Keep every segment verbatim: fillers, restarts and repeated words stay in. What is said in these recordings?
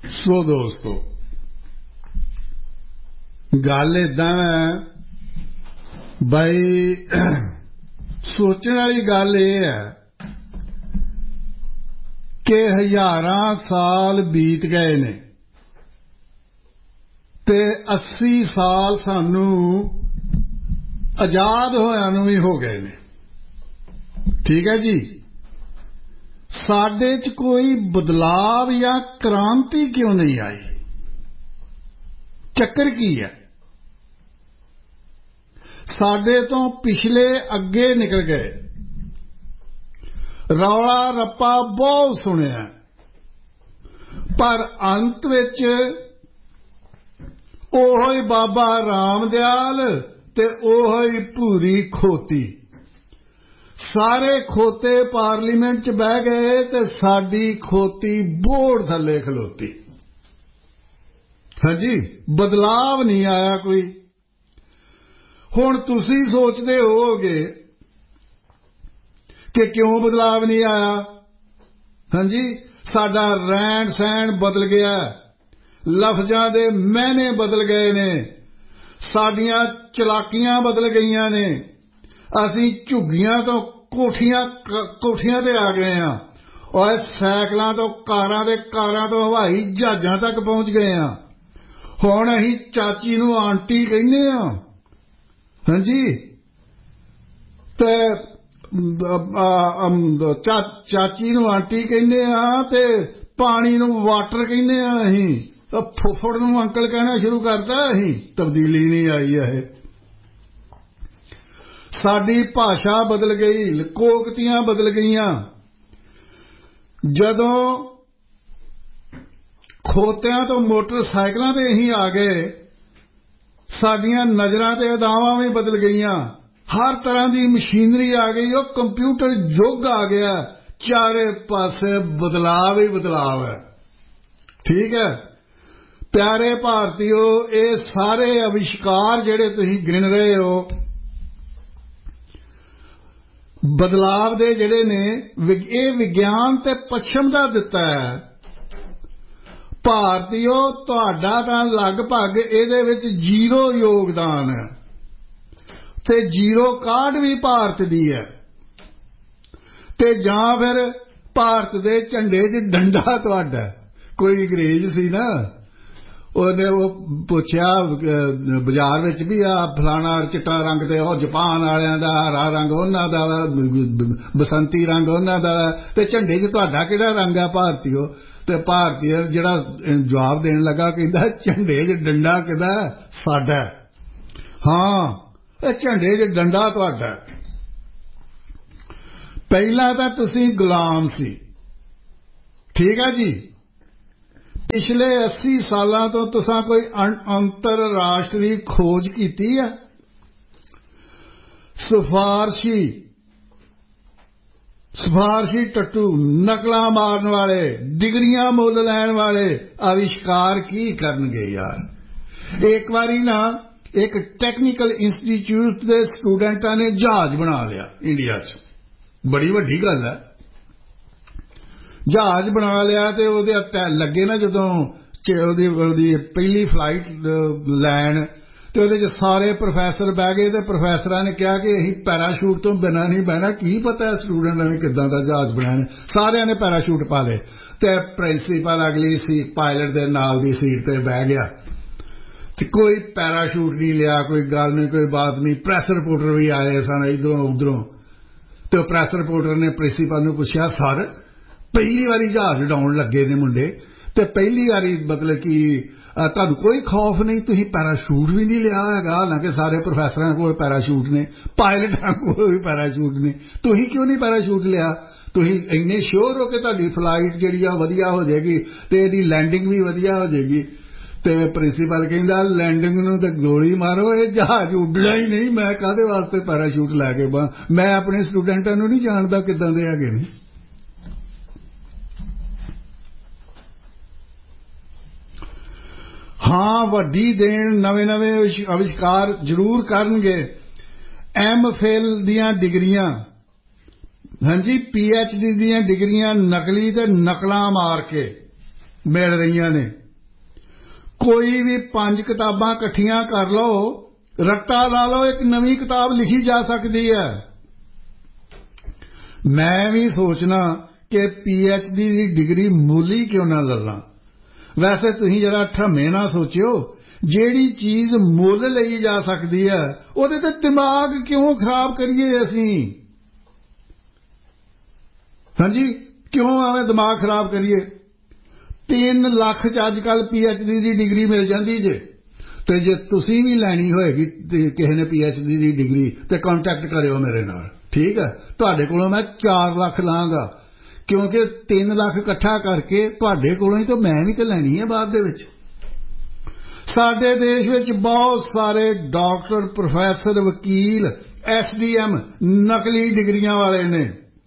सो दोस्तों गल इदां है बई सोचने वाली गल यह है कि हजारां साल बीत गए ने ते अस्सी साल सानू आजाद होया नूं भी हो गए ने। ठीक है जी, साडे च कोई बदलाव या क्रांति क्यों नहीं आई? चक्कर की है? साडे तो पिछले अगे निकल गए, रौला रप्पा बहुत सुनिया, पर अंत विच ओही बाबा रामदयाल ते ओही भूरी खोती, सारे खोते पार्लीमेंट च बह गए ते साडी खोती बोर्ड थले खलोती। हाँ जी, बदलाव नहीं आया कोई। हुण तुसी सोचते होगे कि क्यों बदलाव नहीं आया? हाँ जी, साडा रहन सहन बदल गया, लफ्जां दे मैने बदल गए ने, साडियां चलाकियां बदल गईयां ने, असी झुग्गियां तो कोठियां कोठियां ते आ गए हैं और सैकलों तो कारां ते कारां तो हवाई जहाजां तक पहुंच गए हैं। हुण असीं चाची नूं आंटी कहने आ। हाँ जी, ते चा चाची नूं आंटी कहने आ ते पानी नूं वाटर कहने आ। असीं फुफड़ नूं अंकल कहना शुरू करता। असीं तब्दीली नहीं आई है। साडी भाषा बदल गई, लोकोक्तियां बदल गईयां। जदों खोतियां तो मोटरसाइकिलों ते असीं आ गए, साडियां नज़रां ते अदावां भी बदल गईयां। हर तरह की मशीनरी आ गई, वो कंप्यूटर युग आ गया, चारे पासे बदलाव ही बदलाव है। ठीक है प्यारे भारतीयो, ये सारे आविष्कार जिहड़े तुसीं गिन रहे हो, बदलाव दे जिहड़े ने, ये विज्ञान ते पश्चिम दा दिता है। भारतीयो तुहाडा तां लगभग इहदे विच जीरो योगदान है ते जीरो कार्ड भी भारत दी है। ते जां फिर भारत दे झंडे च डंडा तुहाडा। कोई अंग्रेज सी ना, ਉਹਨੇ ਉਹ ਪੁੱਛਿਆ ਬਾਜ਼ਾਰ ਵਿੱਚ ਵੀ ਆ ਫਲਾਣਾ ਚਿੱਟਾ ਰੰਗ ਤੇ ਉਹ ਜਾਪਾਨ ਵਾਲਿਆਂ ਦਾ, ਹਰਾ ਰੰਗ ਉਹਨਾਂ ਦਾ, ਬਸੰਤੀ ਰੰਗ ਉਹਨਾਂ ਦਾ, ਤੇ ਝੰਡੇ 'ਚ ਤੁਹਾਡਾ ਕਿਹੜਾ ਰੰਗ ਆ ਭਾਰਤੀਓ? ਤੇ ਭਾਰਤੀ ਜਿਹੜਾ ਜਵਾਬ ਦੇਣ ਲੱਗਾ ਕਹਿੰਦਾ ਝੰਡੇ 'ਚ ਡੰਡਾ ਕਿਹਦਾ? ਸਾਡਾ। ਹਾਂ, ਇਹ ਝੰਡੇ 'ਚ ਡੰਡਾ ਤੁਹਾਡਾ। ਪਹਿਲਾਂ ਤਾਂ ਤੁਸੀਂ ਗੁਲਾਮ ਸੀ। ਠੀਕ ਹੈ ਜੀ, पिछले अस्सी सालों तो तुसां कोई अंतरराष्ट्रीय खोज की है? सिफारशी सिफारशी टट्टू, नकल मारन वाले, डिग्रियां मुल लैन वाले आविष्कार की करनगे यार? एक बारी ना एक टेक्निकल इंस्टीट्यूट के स्टूडेंटा ने जहाज बना लिया इंडिया च, बड़ी वड्डी गल है। जहाज बना लिया तो वो लगे ना जदों पहली फ्लाइट लैन, तो वो सारे प्रोफैसर बह गए। तो प्रोफैसर ने कहा कि असीं पैराशूट तो बिना नहीं बहना, की पता है स्टूडेंट ने किदां दा जहाज बनाया। सारिਆਂ ने पैराशूट पा ले, तो प्रिंसीपल अगली सी पायलट के नाल दी सीट पर बह गया, तो कोई पैराशूट नहीं लिया, कोई गल नहीं, कोई बात नहीं। प्रैस रिपोर्टर भी आए सन इधरों उधरों, तो प्रैस रिपोर्टर ने प्रिंसीपल नूं पुछया, सर पहली बारी जहाज उड़ाउण लगे ने मुंडे, ते पहली बारी मतलब कि तुहानूं कोई खौफ नहीं, तुसीं पैराशूट भी नहीं लिया हैगा? हालांकि सारे प्रोफैसरां कोल पैराशूट ने, पायलटां कोल भी पैराशूट ने, तुसीं क्यों नहीं पैराशूट लिया? तुसीं इन्ने श्योर हो कि तुहाडी फ्लाइट जिहड़ी आ वधिया हो जाएगी ते इहदी लैंडिंग भी वधिया हो जाएगी? ते प्रिंसीपल कहंदा लैंडिंग नूं ते गोली मारो, ये जहाज उड्डना ही नहीं, मैं काहदे वास्ते पैराशूट लैके बां? मैं अपने स्टूडेंटां नूं नहीं जाणदा किदां दे हैगे ने। हाँ, वड्डी देन नवे नवे आविष्कार जरूर करनगे। एम फिल दियां डिग्रियां, हाँ जी, पी एच डी दियां डिग्रियां नकली ते नकलां मार के मिल रही ने। कोई भी पांच किताबां इकट्ठियां कर लो, रट्टा ला लो, एक नवी किताब लिखी जा सकती है। मैं भी सोचना कि पीएचडी की डिग्री मुल ही क्यों ना लला। वैसे तुसीं जरा ठम्मे ना सोचियो, ਜਿਹੜੀ चीज़ मुल ਲਈ जा सकती है ਉਹਦੇ ਤੇ दिमाग क्यों खराब करिए ਅਸੀਂ। हाँ जी, क्यों आवें दिमाग खराब करिए। तीन लाख च अजकल पीएचडी की डिग्री मिल जाती जे, तो जे तुसीं भी लैनी होएगी किसी ने पीएचडी की डिग्री तो कॉन्टैक्ट करियो मेरे नाल, ठीक है। तुहाडे कोलों मैं चार लाख लांगा, क्योंकि तीन लाख इकट्ठा करके तुहाडे कोलों ही तो मैं भी तो लैनी है बाद दे विच। साडे देश विच बहुत सारे डॉक्टर, प्रोफैसर, वकील, एसडीएम नकली डिग्रियां वाले ने।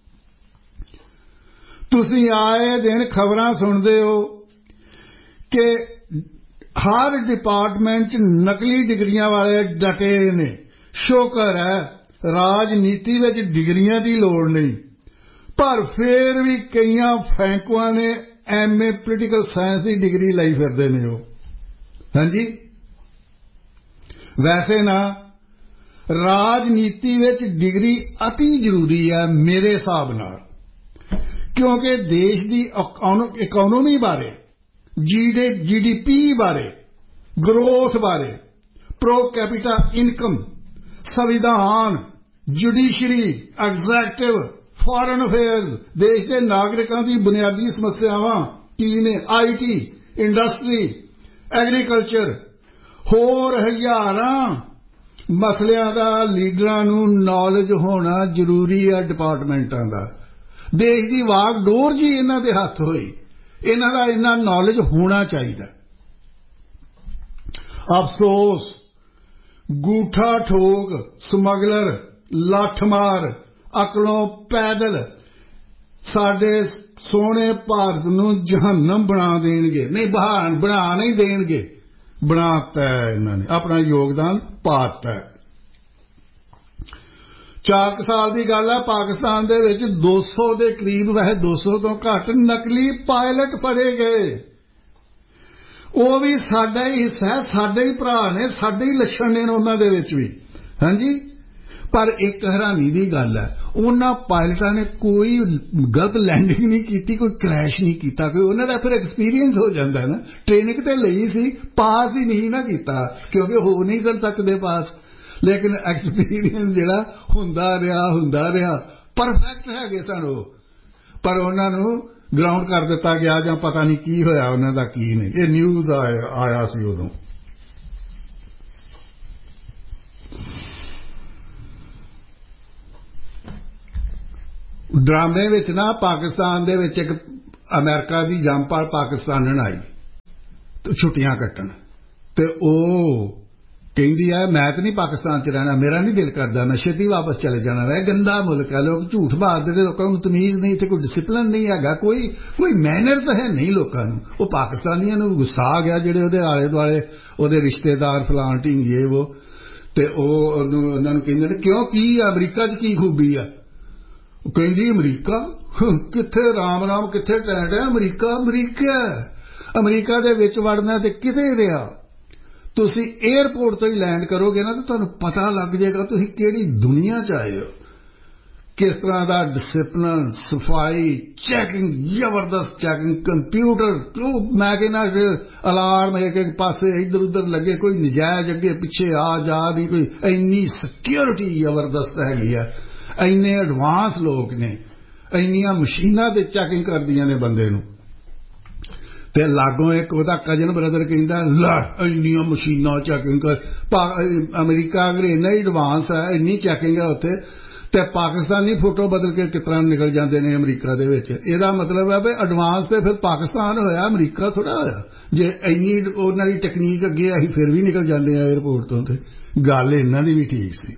तुसीं आए दिन खबरां सुनदे हो कि हर डिपार्टमेंट च नकली डिग्रियां वाले डटे ने। शुक्र है राजनीति विच डिग्रियां दी लोड़ नहीं, पर फिर भी कईयां फैंकुआं ने एम ए पोलिटिकल साइंस की डिग्री लई फिरदे ने हो। हाँ जी, वैसे ना राजनीति विच डिग्री अति जरूरी है मेरे हिसाब नाल, क्योंकि देश की इकोनॉमी बारे, जी डी पी बारे, ग्रोथ बारे, प्रो कैपिटा इनकम, संविधान, जुडिशरी, एग्जैक्टिव, फॉरेन अफेयर्स, देश के नागरिकों की बुनियादी समस्यावां की ने, आई टी, इंडस्ट्री, एग्रीकल्चर, होर हज़ारां मसलियां दा लीडरां नूं नॉलेज होना जरूरी है। डिपार्टमेंटां दा देश की वागडोर जी इन्हां दे हत्थ होई, इन्हां दा इन्ना नॉलेज होना चाहिए। अफसोस गूठा ठोक, स्मगलर, लठमार, अकलों पैदल साडे सोने भारत नूं जहन्नम बना देणगे। नहीं बहान बना नहीं देणगे, बनाता है इन्होंने, अपना योगदान पाता है। चार साल की गल है, पाकिस्तान दे विच दो सौ के करीब, वैसे दो सौ तो घट नकली पायलट फड़े गए। वो भी साडा ही हिस्सा है, साडे ही भरा ने, साडे ही लक्षण ने उन्हां दे विच भी। हाँ जी, पर एक हैरानी की गल है, उन्हां पायलटां ने कोई गलत लैंडिंग नहीं की, कोई क्रैश नहीं किया, कोई उन्हां दा फिर एक्सपीरियंस हो जाता है ना। ट्रेनिंग तो लई सी, पास ही नहीं ना किया, क्योंकि हो नहीं कर सकते पास, लेकिन एक्सपीरियंस जिहड़ा हुंदा रहा हुंदा रहा परफेक्ट है सन वो, पर उन्हां नूं ग्राउंड कर दिता गया जां पता नहीं की होया उन्हां दा की नहीं। ये न्यूज़ आया आया सी उदों। ड्रामे विच ना पाकिस्तान दे विच एक अमेरिका की जंपाल पाकिस्तानन आई तो छुट्टियां कट्टन, ते ओ कहती है मैं तो नहीं पाकिस्तान च रहना, मेरा नहीं दिल करता, मैं छेती वापस चले जाना। वह गंदा मुल्क है, लोग झूठ मारते, लोगों को तमीज नहीं, इत्थे कोई डिसिपलिन नहीं है, कोई कोई मैनर्स है नहीं लोगों को। वो पाकिस्तानियों को गुस्सा आ गया जिहड़े उहदे आले दुआले उहदे रिश्तेदार फलान ढींग ये वो, ते उन्होंने कहते ने क्यों की अमरीका च की खूबी है। कहती अमरीका कित्थे राम राम कित्थे टैट है, अमरीका अमरीका अमरीका दे विच वड़ना ते किते रहा। तुसी एयरपोर्ट तो ही लैंड करोगे ना तो तुहानूं पता लग जाएगा तुसी किहड़ी दुनिया च आए हो, किस तरह का डिसिपलिन, सफाई, चैकिंग, जबरदस्त चैकिंग, कंप्यूटर, क्यों मैं कहना अलार्म एक एक पासे इधर उधर लगे, कोई नजायज अगे पिछे आ जा नहीं, कोई इन्नी सिक्योरिटी जबरदस्त हैगी है, इन्ने एडवांस लोग ने, इन्नियां मशीनां ते चैकिंग करदियां ने बंदे नूं। ते लागों एक ओहदा कजन ब्रदर कहता ला इन्नियां मशीनां चैकिंग कर, अमरीका अगर इन्ना ही एडवांस है, इन्नी चैकिंग है उत्थे, ते पाकिस्तानी फोटो बदल के किस तरह निकल जाते हैं अमरीका दे विच। इहदा मतलब है भी एडवांस तो फिर पाकिस्तान होया, अमरीका थोड़ा होया। जे इन्नी उन्हां दी टैक्नीक अगे असीं फिर भी निकल जाते हैं एयरपोर्ट तो, ते गल इन्हां दी भी ठीक सी।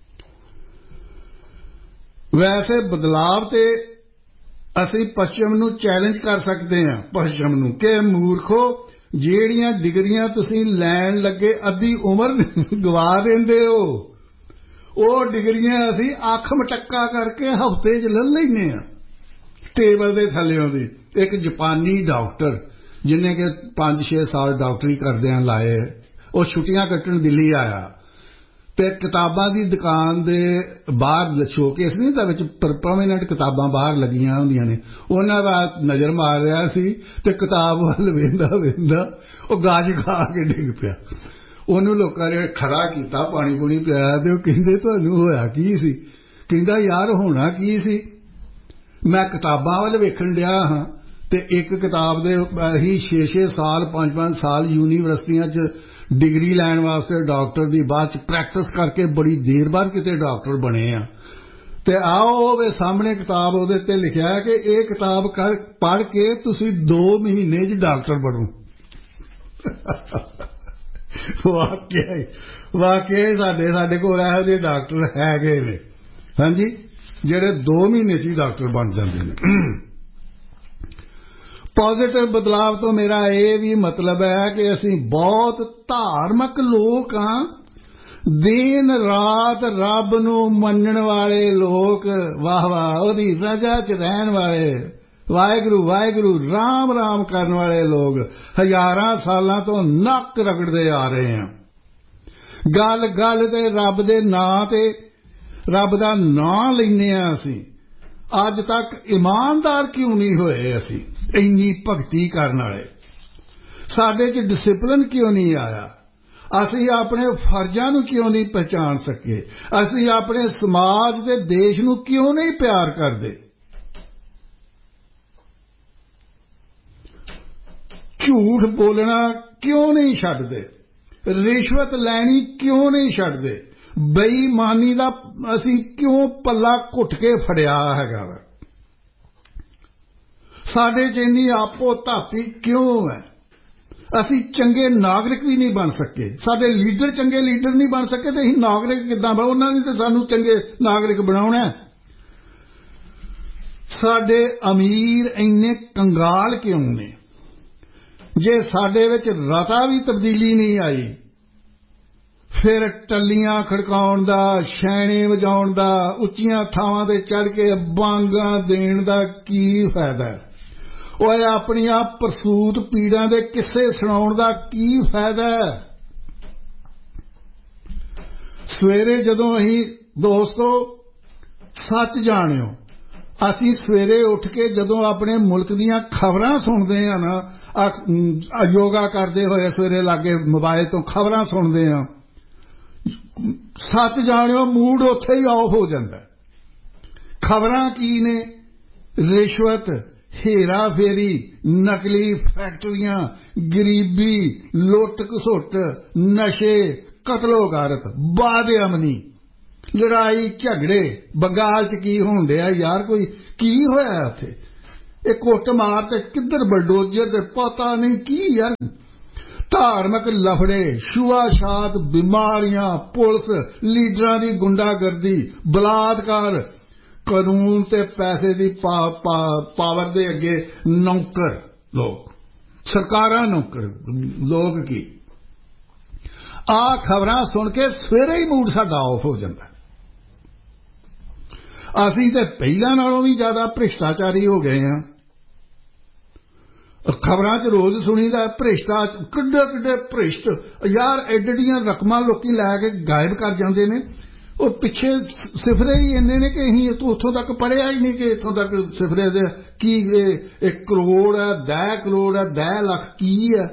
वैसे बदलाव ते असीं पश्चिम नूं चैलेंज कर सकते हैं, पश्चिम नूं कि मूर्खो ਜਿਹੜੀਆਂ डिग्रियां तुसीं लैण लगे अद्धी उम्र गवा देंदे हो, ਉਹ डिग्रियां असीं अख मटक्का करके हफ्ते च ले लैने आ टेबल दे थल्लेों दी। एक जापानी डॉक्टर जिन्हें कि पांच छे साल डॉक्टरी करदियां लाए, वो छुट्टियां कट्टण दिल्ली आया ते किताबां दी दुकान दे बाहर शोकेस नहीं तां विच परमानेंट किताबां बाहर लगियां हुंदियां ने, उन्हां दा नज़र मार रहा सी ते किताब वल वेंदा वेंदा वो गाज खा के डिग पिया। ਉਹਨੂੰ ਲੋਕਾਂ ਨੇ ਖੜਾ ਕੀਤਾ, ਪਾਣੀ ਪੂਣੀ ਪਿਆਇਆ ਤੇ ਉਹ ਕਹਿੰਦੇ ਤੁਹਾਨੂੰ ਹੋਇਆ ਕੀ ਸੀ? ਕਹਿੰਦਾ ਯਾਰ ਹੋਣਾ ਕੀ ਸੀ, ਮੈਂ ਕਿਤਾਬਾਂ ਵੱਲ ਵੇਖਣ ਡਿਆ ਹਾਂ ਤੇ ਇੱਕ ਕਿਤਾਬ ਦੇ ਅਸੀਂ ਛੇ ਛੇ ਸਾਲ ਪੰਜ ਪੰਜ ਸਾਲ ਯੂਨੀਵਰਸਿਟੀਆਂ 'ਚ ਡਿਗਰੀ ਲੈਣ ਵਾਸਤੇ ਡਾਕਟਰ ਦੀ ਬਾਅਦ 'ਚ ਪ੍ਰੈਕਟਿਸ ਕਰਕੇ ਬੜੀ ਦੇਰ ਬਾਅਦ ਕਿਤੇ ਡਾਕਟਰ ਬਣੇ ਆ ਤੇ ਆਓ ਉਹਦੇ ਸਾਹਮਣੇ ਕਿਤਾਬ ਉਹਦੇ ਤੇ ਲਿਖਿਆ ਕਿ ਇਹ ਕਿਤਾਬ ਕਰ ਪੜ੍ਹ ਕੇ ਤੁਸੀਂ ਦੋ ਮਹੀਨੇ 'ਚ ਡਾਕਟਰ ਬਣੋ। ਵਾਕਿਆ ਹੀ ਵਾਕਿਆ ਹੀ ਸਾਡੇ ਸਾਡੇ ਕੋਲ ਇਹੋ ਜਿਹੇ ਡਾਕਟਰ ਹੈਗੇ ਨੇ, ਹਾਂਜੀ, ਜਿਹੜੇ ਦੋ ਮਹੀਨੇ 'ਚ ਹੀ ਡਾਕਟਰ ਬਣ ਜਾਂਦੇ ਨੇ। ਪੋਜ਼ਿਟਿਵ ਬਦਲਾਵ ਤੋਂ ਮੇਰਾ ਇਹ ਵੀ ਮਤਲਬ ਹੈ ਕਿ ਅਸੀਂ ਬਹੁਤ ਧਾਰਮਿਕ ਲੋਕ ਹਾਂ, ਦਿਨ ਰਾਤ ਰੱਬ ਨੂੰ ਮੰਨਣ ਵਾਲੇ ਲੋਕ, ਵਾਹ ਵਾਹ, ਉਹਦੀ ਰਜ਼ਾ 'ਚ ਰਹਿਣ ਵਾਲੇ, ਵਾਹਿਗੁਰੂ ਵਾਹਿਗੁਰੂ ਰਾਮ ਰਾਮ ਕਰਨ ਵਾਲੇ ਲੋਕ ਹਜ਼ਾਰਾਂ ਸਾਲਾਂ ਤੋਂ ਨੱਕ ਰਗੜਦੇ ਆ ਰਹੇ ਹਾਂ। ਗੱਲ ਗੱਲ ਤੇ ਰੱਬ ਦੇ ਨਾਂ ਤੇ ਰੱਬ ਦਾ ਨਾਂ ਲੈਂਦੇ ਹਾਂ ਅਸੀਂ। ਅੱਜ ਤੱਕ ਇਮਾਨਦਾਰ ਕਿਉਂ ਨਹੀਂ ਹੋਏ ਅਸੀਂ, ਇੰਨੀ ਭਗਤੀ ਕਰਨ ਵਾਲੇ? ਸਾਡੇ 'ਚ ਡਿਸਿਪਲਿਨ ਕਿਉਂ ਨਹੀਂ ਆਇਆ? ਅਸੀਂ ਆਪਣੇ ਫਰਜ਼ਾਂ ਨੂੰ ਕਿਉਂ ਨਹੀਂ ਪਹਿਚਾਣ ਸਕੇ? ਅਸੀਂ ਆਪਣੇ ਸਮਾਜ ਤੇ ਦੇਸ਼ ਨੂੰ ਕਿਉਂ ਨਹੀਂ ਪਿਆਰ ਕਰਦੇ? ਝੂਠ ਬੋਲਣਾ ਕਿਉਂ ਨਹੀਂ ਛੱਡਦੇ? ਰਿਸ਼ਵਤ ਲੈਣੀ ਕਿਉਂ ਨਹੀਂ ਛੱਡਦੇ? ਬੇਈਮਾਨੀ ਦਾ ਅਸੀਂ ਕਿਉਂ ਪੱਲਾ ਘੁੱਟ ਕੇ ਫੜਿਆ ਹੈਗਾ ਵਾ? ਸਾਡੇ 'ਚ ਇੰਨੀ ਆਪੋ ਧਾਤੀ ਕਿਉਂ ਹੈ? ਅਸੀਂ ਚੰਗੇ ਨਾਗਰਿਕ ਵੀ ਨਹੀਂ ਬਣ ਸਕੇ, ਸਾਡੇ ਲੀਡਰ ਚੰਗੇ ਲੀਡਰ ਨਹੀਂ ਬਣ ਸਕੇ ਤੇ ਅਸੀਂ ਨਾਗਰਿਕ ਕਿੱਦਾਂ ਬਣ? ਉਹਨਾਂ ਨੇ ਤਾਂ ਸਾਨੂੰ ਚੰਗੇ ਨਾਗਰਿਕ ਬਣਾਉਣਾ। ਸਾਡੇ ਅਮੀਰ ਇੰਨੇ ਕੰਗਾਲ ਕਿਉਂ ਨੇ? ਜੇ ਸਾਡੇ ਵਿੱਚ ਰਤਾ ਵੀ ਤਬਦੀਲੀ ਨਹੀਂ ਆਈ, ਫਿਰ ਟੱਲੀਆਂ ਖੜਕਾਉਣ ਦਾ, ਛੈਣੇ ਵਜਾਉਣ ਦਾ, ਉੱਚੀਆਂ ਥਾਵਾਂ ਤੇ ਚੜ੍ਹ ਕੇ ਬਾਂਗਾਂ ਦੇਣ ਦਾ ਕੀ ਫਾਇਦਾ? ਓਏ ਆਪਣੀਆਂ ਪ੍ਰਸੂਤ ਪੀੜਾਂ ਦੇ ਕਿੱਸੇ ਸੁਣਾਉਣ ਦਾ ਕੀ ਫਾਇਦਾ? ਸਵੇਰੇ ਜਦੋਂ ਅਸੀਂ, ਦੋਸਤੋ ਸੱਚ ਜਾਣਿਓ, ਅਸੀਂ ਸਵੇਰੇ ਉੱਠ ਕੇ ਜਦੋਂ ਆਪਣੇ ਮੁਲਕ ਦੀਆਂ ਖਬਰਾਂ ਸੁਣਦੇ ਹਾਂ ਨਾ, ਯੋਗਾ ਕਰਦੇ ਹੋਏ ਸਵੇਰੇ ਲਾਗੇ ਮੋਬਾਈਲ ਤੋਂ ਖਬਰਾਂ ਸੁਣਦੇ ਹਾਂ, ਸੱਚ ਜਾਣਿਓ ਮੂਡ ਉੱਥੇ ਹੀ ਆਫ ਹੋ ਜਾਂਦਾ। ਖਬਰਾਂ ਕੀ ਨੇ? ਰਿਸ਼ਵਤ, ਹੇਰਾ ਫੇਰੀ, ਨਕਲੀ ਫੈਕਟਰੀਆਂ, ਗਰੀਬੀ, ਲੁੱਟ ਘਸੁੱਟ, ਨਸ਼ੇ, ਕਤਲੋ ਗਾਰਤ, ਬਦਅਮਨੀ, ਲੜਾਈ ਝਗੜੇ। ਬੰਗਾਲ 'ਚ ਕੀ ਹੋਣ ਡਿਆ ਯਾਰ? ਕੋਈ ਕੀ ਹੋਇਆ ਉੱਥੇ? ਇਹ ਕੁੱਟ ਮਾਰ ਤੇ ਕਿੱਧਰ ਬਲਡੋਜ਼ਰ ਤੇ ਪਤਾ ਨਹੀਂ ਕੀ ਯਾਰ। ਧਾਰਮਿਕ ਲਫੜੇ, ਛੂਆਛਾਤ, ਬਿਮਾਰੀਆਂ, ਪੁਲਿਸ, ਲੀਡਰਾਂ ਦੀ ਗੁੰਡਾਗਰਦੀ, ਬਲਾਤਕਾਰ, ਕਾਨੂੰਨ ਤੇ ਪੈਸੇ ਦੀ ਪਾਵਰ ਦੇ ਅੱਗੇ ਨੌਕਰ ਲੋਕ, ਸਰਕਾਰਾਂ ਨੌਕਰ, ਲੋਕ ਕੀ। ਆਹ ਖਬਰਾਂ ਸੁਣ ਕੇ ਸਵੇਰੇ ਹੀ ਮੂਡ ਸਾਡਾ ਆਫ ਹੋ ਜਾਂਦਾ। ਅਸੀਂ ਤੇ ਪਹਿਲਾਂ ਨਾਲੋਂ ਵੀ ਜ਼ਿਆਦਾ ਭ੍ਰਿਸ਼ਟਾਚਾਰੀ ਹੋ ਗਏ ਹਾਂ। ਖਬਰਾਂ 'ਚ ਰੋਜ਼ ਸੁਣੀਦਾ ਭ੍ਰਿਸ਼ਟਾਚਾਰ, ਕਿੱਡੇ ਕਿੱਡੇ ਭ੍ਰਿਸ਼ਟ ਯਾਰ, ਐਡੀਆਂ ਰਕਮਾਂ ਲੋਕੀ ਲੈ ਕੇ ਗਾਇਬ ਕਰ ਜਾਂਦੇ ਨੇ। ਉਹ ਪਿੱਛੇ ਸਿਫਰੇ ਹੀ ਇੰਨੇ ਨੇ ਕਿ ਅਸੀਂ ਉੱਥੋਂ ਤੱਕ ਪੜ੍ਹਿਆ ਹੀ ਨਹੀਂ ਕਿ ਇੱਥੋਂ ਤੱਕ ਸਿਫਰੇ ਦੇ ਕੀ, ਇੱਕ ਕਰੋੜ ਹੈ, ਦਸ ਕਰੋੜ ਹੈ, ਦਸ ਲੱਖ ਕੀ ਹੈ?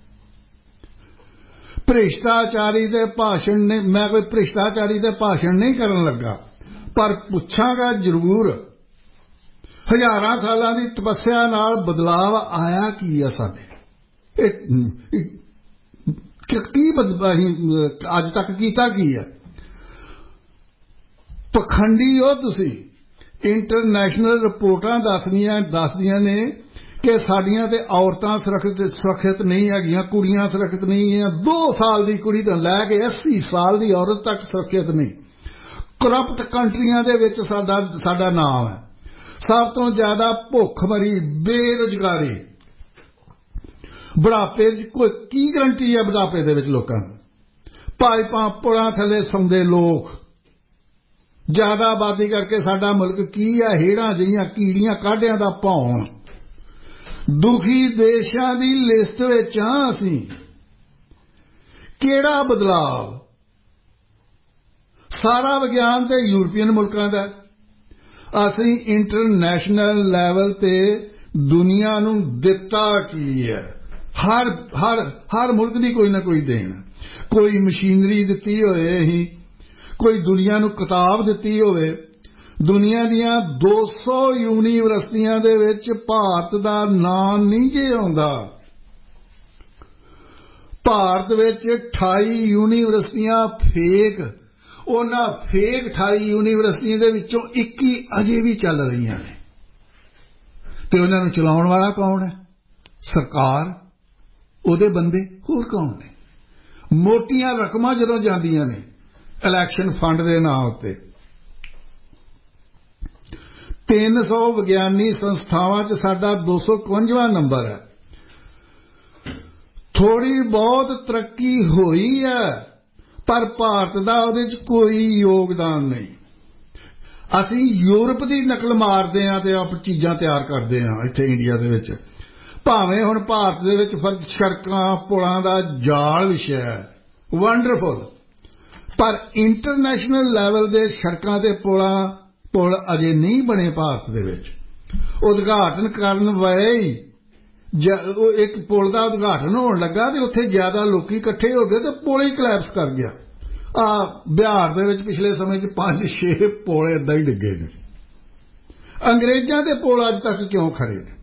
ਭ੍ਰਿਸ਼ਟਾਚਾਰੀ ਦੇ ਭਾਸ਼ਣ ਨੇ, ਮੈਂ ਕੋਈ ਭ੍ਰਿਸ਼ਟਾਚਾਰੀ ਦੇ ਭਾਸ਼ਣ ਨਹੀਂ ਕਰਨ ਲੱਗਾ, ਪਰ ਪੁੱਛਾਂਗਾ ਜ਼ਰੂਰ, ਹਜ਼ਾਰਾਂ ਸਾਲਾਂ ਦੀ ਤਪੱਸਿਆ ਨਾਲ ਬਦਲਾਵ ਆਇਆ ਕੀ ਹੈ ਸਾਡੇ? ਇਹ ਕੀ ਅਸੀਂ ਅੱਜ ਤੱਕ ਕੀਤਾ ਕੀ ਹੈ? ਪਖੰਡੀ ਹੋ ਤੁਸੀਂ। ਇੰਟਰਨੈਸ਼ਨਲ ਰਿਪੋਰਟਾਂ ਦੱਸਦੀਆਂ ਦੱਸਦੀਆਂ ਨੇ ਕਿ ਸਾਡੀਆਂ ਤੇ ਔਰਤਾਂ ਸੁਰੱਖਿਅਤ ਸੁਰੱਖਿਅਤ ਨਹੀਂ ਹੈਗੀਆਂ, ਕੁੜੀਆਂ ਸੁਰੱਖਿਅਤ ਨਹੀਂ ਹੈ। ਦੋ ਸਾਲ ਦੀ ਕੁੜੀ ਤੋਂ ਲੈ ਕੇ ਅੱਸੀ ਸਾਲ ਦੀ ਔਰਤ ਤੱਕ ਸੁਰੱਖਿਅਤ ਨਹੀਂ। ਕਰਪਟ ਕੰਟਰੀਆਂ ਦੇ ਵਿੱਚ ਸਾਡਾ ਸਾਡਾ ਨਾਮ ਹੈ। ਸਭ ਤੋਂ ਜ਼ਿਆਦਾ ਭੁੱਖਮਰੀ, ਬੇਰੁਜ਼ਗਾਰੀ, ਬੁਢਾਪੇ 'ਚ ਕੋਈ ਕੀ ਗਰੰਟੀ ਹੈ? ਬੁਢਾਪੇ ਦੇ ਵਿੱਚ ਲੋਕਾਂ ਨੂੰ ਪਾਈਪਾਂ ਪੁਲਾਂ ਥੱਲੇ ਸੌਂਦੇ ਲੋਕ, ਜ਼ਿਆਦਾ ਆਬਾਦੀ ਕਰਕੇ ਸਾਡਾ ਮੁਲਕ ਕੀ ਹੈ? ਹੇੜਾਂ ਜਿਹੀਆਂ ਕੀੜੀਆਂ ਕਾਢਿਆਂ ਦਾ ਭੌਣ। ਦੁਖੀ ਦੇਸ਼ਾਂ ਦੀ ਲਿਸਟ ਵਿੱਚ ਹਾਂ ਅਸੀਂ। ਕਿਹੜਾ ਬਦਲਾਵ? ਸਾਰਾ ਵਿਗਿਆਨ ਤੇ ਯੂਰਪੀਅਨ ਮੁਲਕਾਂ ਦਾ। ਅਸੀਂ ਇੰਟਰਨੈਸ਼ਨਲ ਲੈਵਲ ਤੇ ਦੁਨੀਆ ਨੂੰ ਦਿੱਤਾ ਕੀ ਹੈ? ਹਰ ਹਰ ਹਰ ਮੁਲਕ ਦੀ ਕੋਈ ਨਾ ਕੋਈ ਦੇਣ। ਕੋਈ ਮਸ਼ੀਨਰੀ ਦਿੱਤੀ ਹੋਵੇ, ਅਸੀਂ ਕੋਈ ਦੁਨੀਆ ਨੂੰ ਕਿਤਾਬ ਦਿੱਤੀ ਹੋਵੇ। ਦੁਨੀਆ ਦੀਆਂ ਦੋ ਸੌ ਯੂਨੀਵਰਸਿਟੀਆਂ ਦੇ ਵਿੱਚ ਭਾਰਤ ਦਾ ਨਾਂ ਨਹੀਂ ਜੇ ਆਉਂਦਾ। ਭਾਰਤ ਵਿੱਚ ਅਠਾਈ ਯੂਨੀਵਰਸਿਟੀਆਂ ਫੇਕ। ਉਹਨਾਂ ਫੇਕ ਅਠਾਈ ਯੂਨੀਵਰਸਿਟੀਆਂ ਦੇ ਵਿੱਚੋਂ ਇੱਕੀ ਅਜੇ ਵੀ ਚੱਲ ਰਹੀਆਂ ਨੇ। ਤੇ ਉਹਨਾਂ ਨੂੰ ਚਲਾਉਣ ਵਾਲਾ ਕੌਣ ਹੈ? ਸਰਕਾਰ, ਉਹਦੇ ਬੰਦੇ, ਹੋਰ ਕੌਣ ਨੇ? ਮੋਟੀਆਂ ਰਕਮਾਂ ਜਦੋਂ ਜਾਂਦੀਆਂ ਨੇ ਇਲੈਕਸ਼ਨ ਫੰਡ ਦੇ ਨਾਂ ਉੱਤੇ। ਤਿੰਨ ਸੌ ਵਿਗਿਆਨੀ ਸੰਸਥਾਵਾਂ 'ਚ ਸਾਡਾ ਦੋ ਸੌ ਇਕਵੰਜਵਾਂ ਨੰਬਰ ਹੈ। ਥੋੜ੍ਹੀ ਬਹੁਤ ਤਰੱਕੀ ਹੋਈ ਹੈ, ਪਰ ਭਾਰਤ ਦਾ ਉਹਦੇ 'ਚ ਕੋਈ ਯੋਗਦਾਨ ਨਹੀਂ। ਅਸੀਂ ਯੂਰਪ ਦੀ ਨਕਲ ਮਾਰਦੇ ਹਾਂ ਤੇ ਆਪ ਚੀਜ਼ਾਂ ਤਿਆਰ ਕਰਦੇ ਹਾਂ ਇੱਥੇ ਇੰਡੀਆ ਦੇ ਵਿੱਚ। ਭਾਵੇਂ ਹੁਣ ਭਾਰਤ ਦੇ ਵਿੱਚ ਫਰਕ ਸੜਕਾਂ ਪੁਲਾਂ ਦਾ ਜਾਲ ਵਿਛਿਆ ਹੈ, ਵੰਡਰਫੁਲ, ਪਰ ਇੰਟਰਨੈਸ਼ਨਲ ਲੈਵਲ ਦੇ ਸੜਕਾਂ ਤੇ ਪੁਲਾਂ ਪੁਲ ਅਜੇ ਨਹੀਂ ਬਣੇ ਭਾਰਤ ਦੇ ਵਿੱਚ। ਉਦਘਾਟਨ ਕਰਨ ਵੇਲੇ ਇੱਕ ਪੁਲ ਦਾ ਉਦਘਾਟਨ ਹੋਣ ਲੱਗਾ ਤੇ ਉੱਥੇ ਜ਼ਿਆਦਾ ਲੋਕੀ ਇਕੱਠੇ ਹੋ ਗਏ ਤੇ ਪੁਲ ਹੀ ਕਲੈਪਸ ਕਰ ਗਿਆ। ਆ ਬਿਹਾਰ ਦੇ ਵਿੱਚ ਪਿਛਲੇ ਸਮੇਂ 'ਚ ਪੰਜ ਛੇ ਪੁਲ ਏਦਾਂ ਹੀ ਡਿੱਗੇ ਨੇ। ਅੰਗਰੇਜ਼ਾਂ ਦੇ ਪੁਲ ਅੱਜ ਤੱਕ ਕਿਉਂ ਖੜੇ ਨੇ?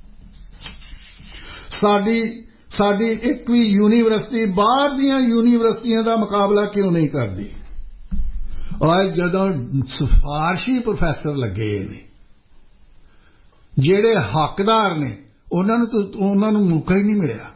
ਸਾਡੀ ਸਾਡੀ ਇੱਕ ਵੀ ਯੂਨੀਵਰਸਿਟੀ ਬਾਹਰ ਦੀਆਂ ਯੂਨੀਵਰਸਿਟੀਆਂ ਦਾ ਮੁਕਾਬਲਾ ਕਿਉਂ ਨਹੀਂ ਕਰਦੀ? ਔਰ ਜਦੋਂ ਸਿਫਾਰਸ਼ੀ ਪ੍ਰੋਫੈਸਰ ਲੱਗੇ ਨੇ, ਜਿਹੜੇ ਹੱਕਦਾਰ ਨੇ, ਉਹਨਾਂ ਨੂੰ ਉਹਨਾਂ ਨੂੰ ਮੌਕਾ ਹੀ ਨਹੀਂ ਮਿਲਿਆ।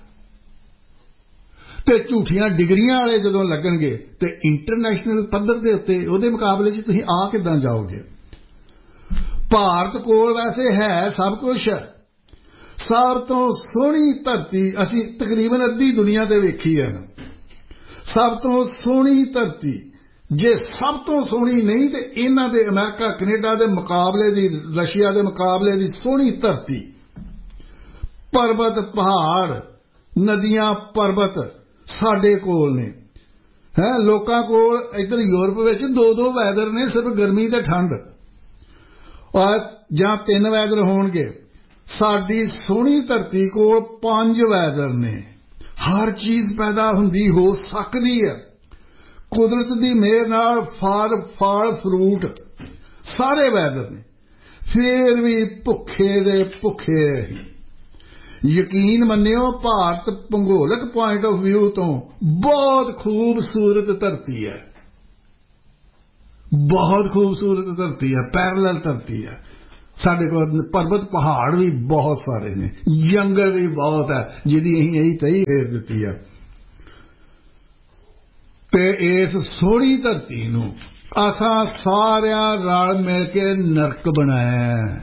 ਤੇ ਝੂਠੀਆਂ ਡਿਗਰੀਆਂ ਵਾਲੇ ਜਦੋਂ ਲੱਗਣਗੇ ਤੇ ਇੰਟਰਨੈਸ਼ਨਲ ਪੱਧਰ ਦੇ ਉੱਤੇ ਉਹਦੇ ਮੁਕਾਬਲੇ 'ਚ ਤੁਸੀਂ ਆ ਕਿੱਦਾਂ ਜਾਓਗੇ? ਭਾਰਤ ਕੋਲ ਵੈਸੇ ਹੈ ਸਭ ਕੁਝ। ਸਭ ਤੋਂ ਸੋਹਣੀ ਧਰਤੀ ਅਸੀਂ ਤਕਰੀਬਨ ਅੱਧੀ ਦੁਨੀਆ ਤੇ ਵੇਖੀ ਹੈ। ਸਭ ਤੋਂ ਸੋਹਣੀ ਧਰਤੀ, ਜੇ ਸਭ ਤੋਂ ਸੋਹਣੀ ਨਹੀਂ ਤੇ ਇਹਨਾਂ ਦੇ ਅਮਰੀਕਾ ਕੈਨੇਡਾ ਦੇ ਮੁਕਾਬਲੇ ਦੀ, ਰਸ਼ੀਆ ਦੇ ਮੁਕਾਬਲੇ ਦੀ ਸੋਹਣੀ ਧਰਤੀ। ਪਰਬਤ ਪਹਾੜ, ਨਦੀਆਂ ਪਰਬਤ ਸਾਡੇ ਕੋਲ ਨੇ। ਹੈ ਲੋਕਾਂ ਕੋਲ ਇੱਧਰ ਯੂਰਪ ਵਿੱਚ ਦੋ ਦੋ ਵੈਦਰ ਨੇ, ਸਿਰਫ ਗਰਮੀ ਤੇ ਠੰਡ, ਔਰ ਜਾਂ ਤਿੰਨ ਵੈਦਰ ਹੋਣਗੇ। ਸਾਡੀ ਸੋਹਣੀ ਧਰਤੀ ਕੋਲ ਪੰਜ ਵੈਦਰ ਨੇ। ਹਰ ਚੀਜ਼ ਪੈਦਾ ਹੁੰਦੀ ਹੋ ਸਕਦੀ ਹੈ ਕੁਦਰਤ ਦੀ ਮਿਹਰ ਨਾਲ। ਫਲ ਫਲ ਫਰੂਟ ਸਾਰੇ ਵੈਦਰ ਨੇ, ਫੇਰ ਵੀ ਭੁੱਖੇ ਦੇ ਭੁੱਖੇ। ਯਕੀਨ ਮੰਨਿਓ, ਭਾਰਤ ਭੂਗੋਲਿਕ ਪੁਆਇੰਟ ਆਫ ਵਿਊ ਤੋਂ ਬਹੁਤ ਖੂਬਸੂਰਤ ਧਰਤੀ ਹੈ। ਬਹੁਤ ਖੂਬਸੂਰਤ ਧਰਤੀ ਹੈ, ਪੈਰਲਲ ਧਰਤੀ ਹੈ। ਸਾਡੇ ਕੋਲ ਪਰਬਤ ਪਹਾੜ ਵੀ ਬਹੁਤ ਸਾਰੇ ਨੇ, ਜੰਗਲ ਵੀ ਬਹੁਤ ਹੈ, ਜਿਹਦੀ ਅਸੀਂ ਇਹੀ ਤਹੀ ਫੇਰ ਦਿੱਤੀ ਹੈ। ਤੇ ਇਸ ਸੋਹਣੀ ਧਰਤੀ ਨੂੰ ਅਸਾਂ ਸਾਰਿਆਂ ਰਲ ਮਿਲ ਕੇ ਨਰਕ ਬਣਾਇਆ।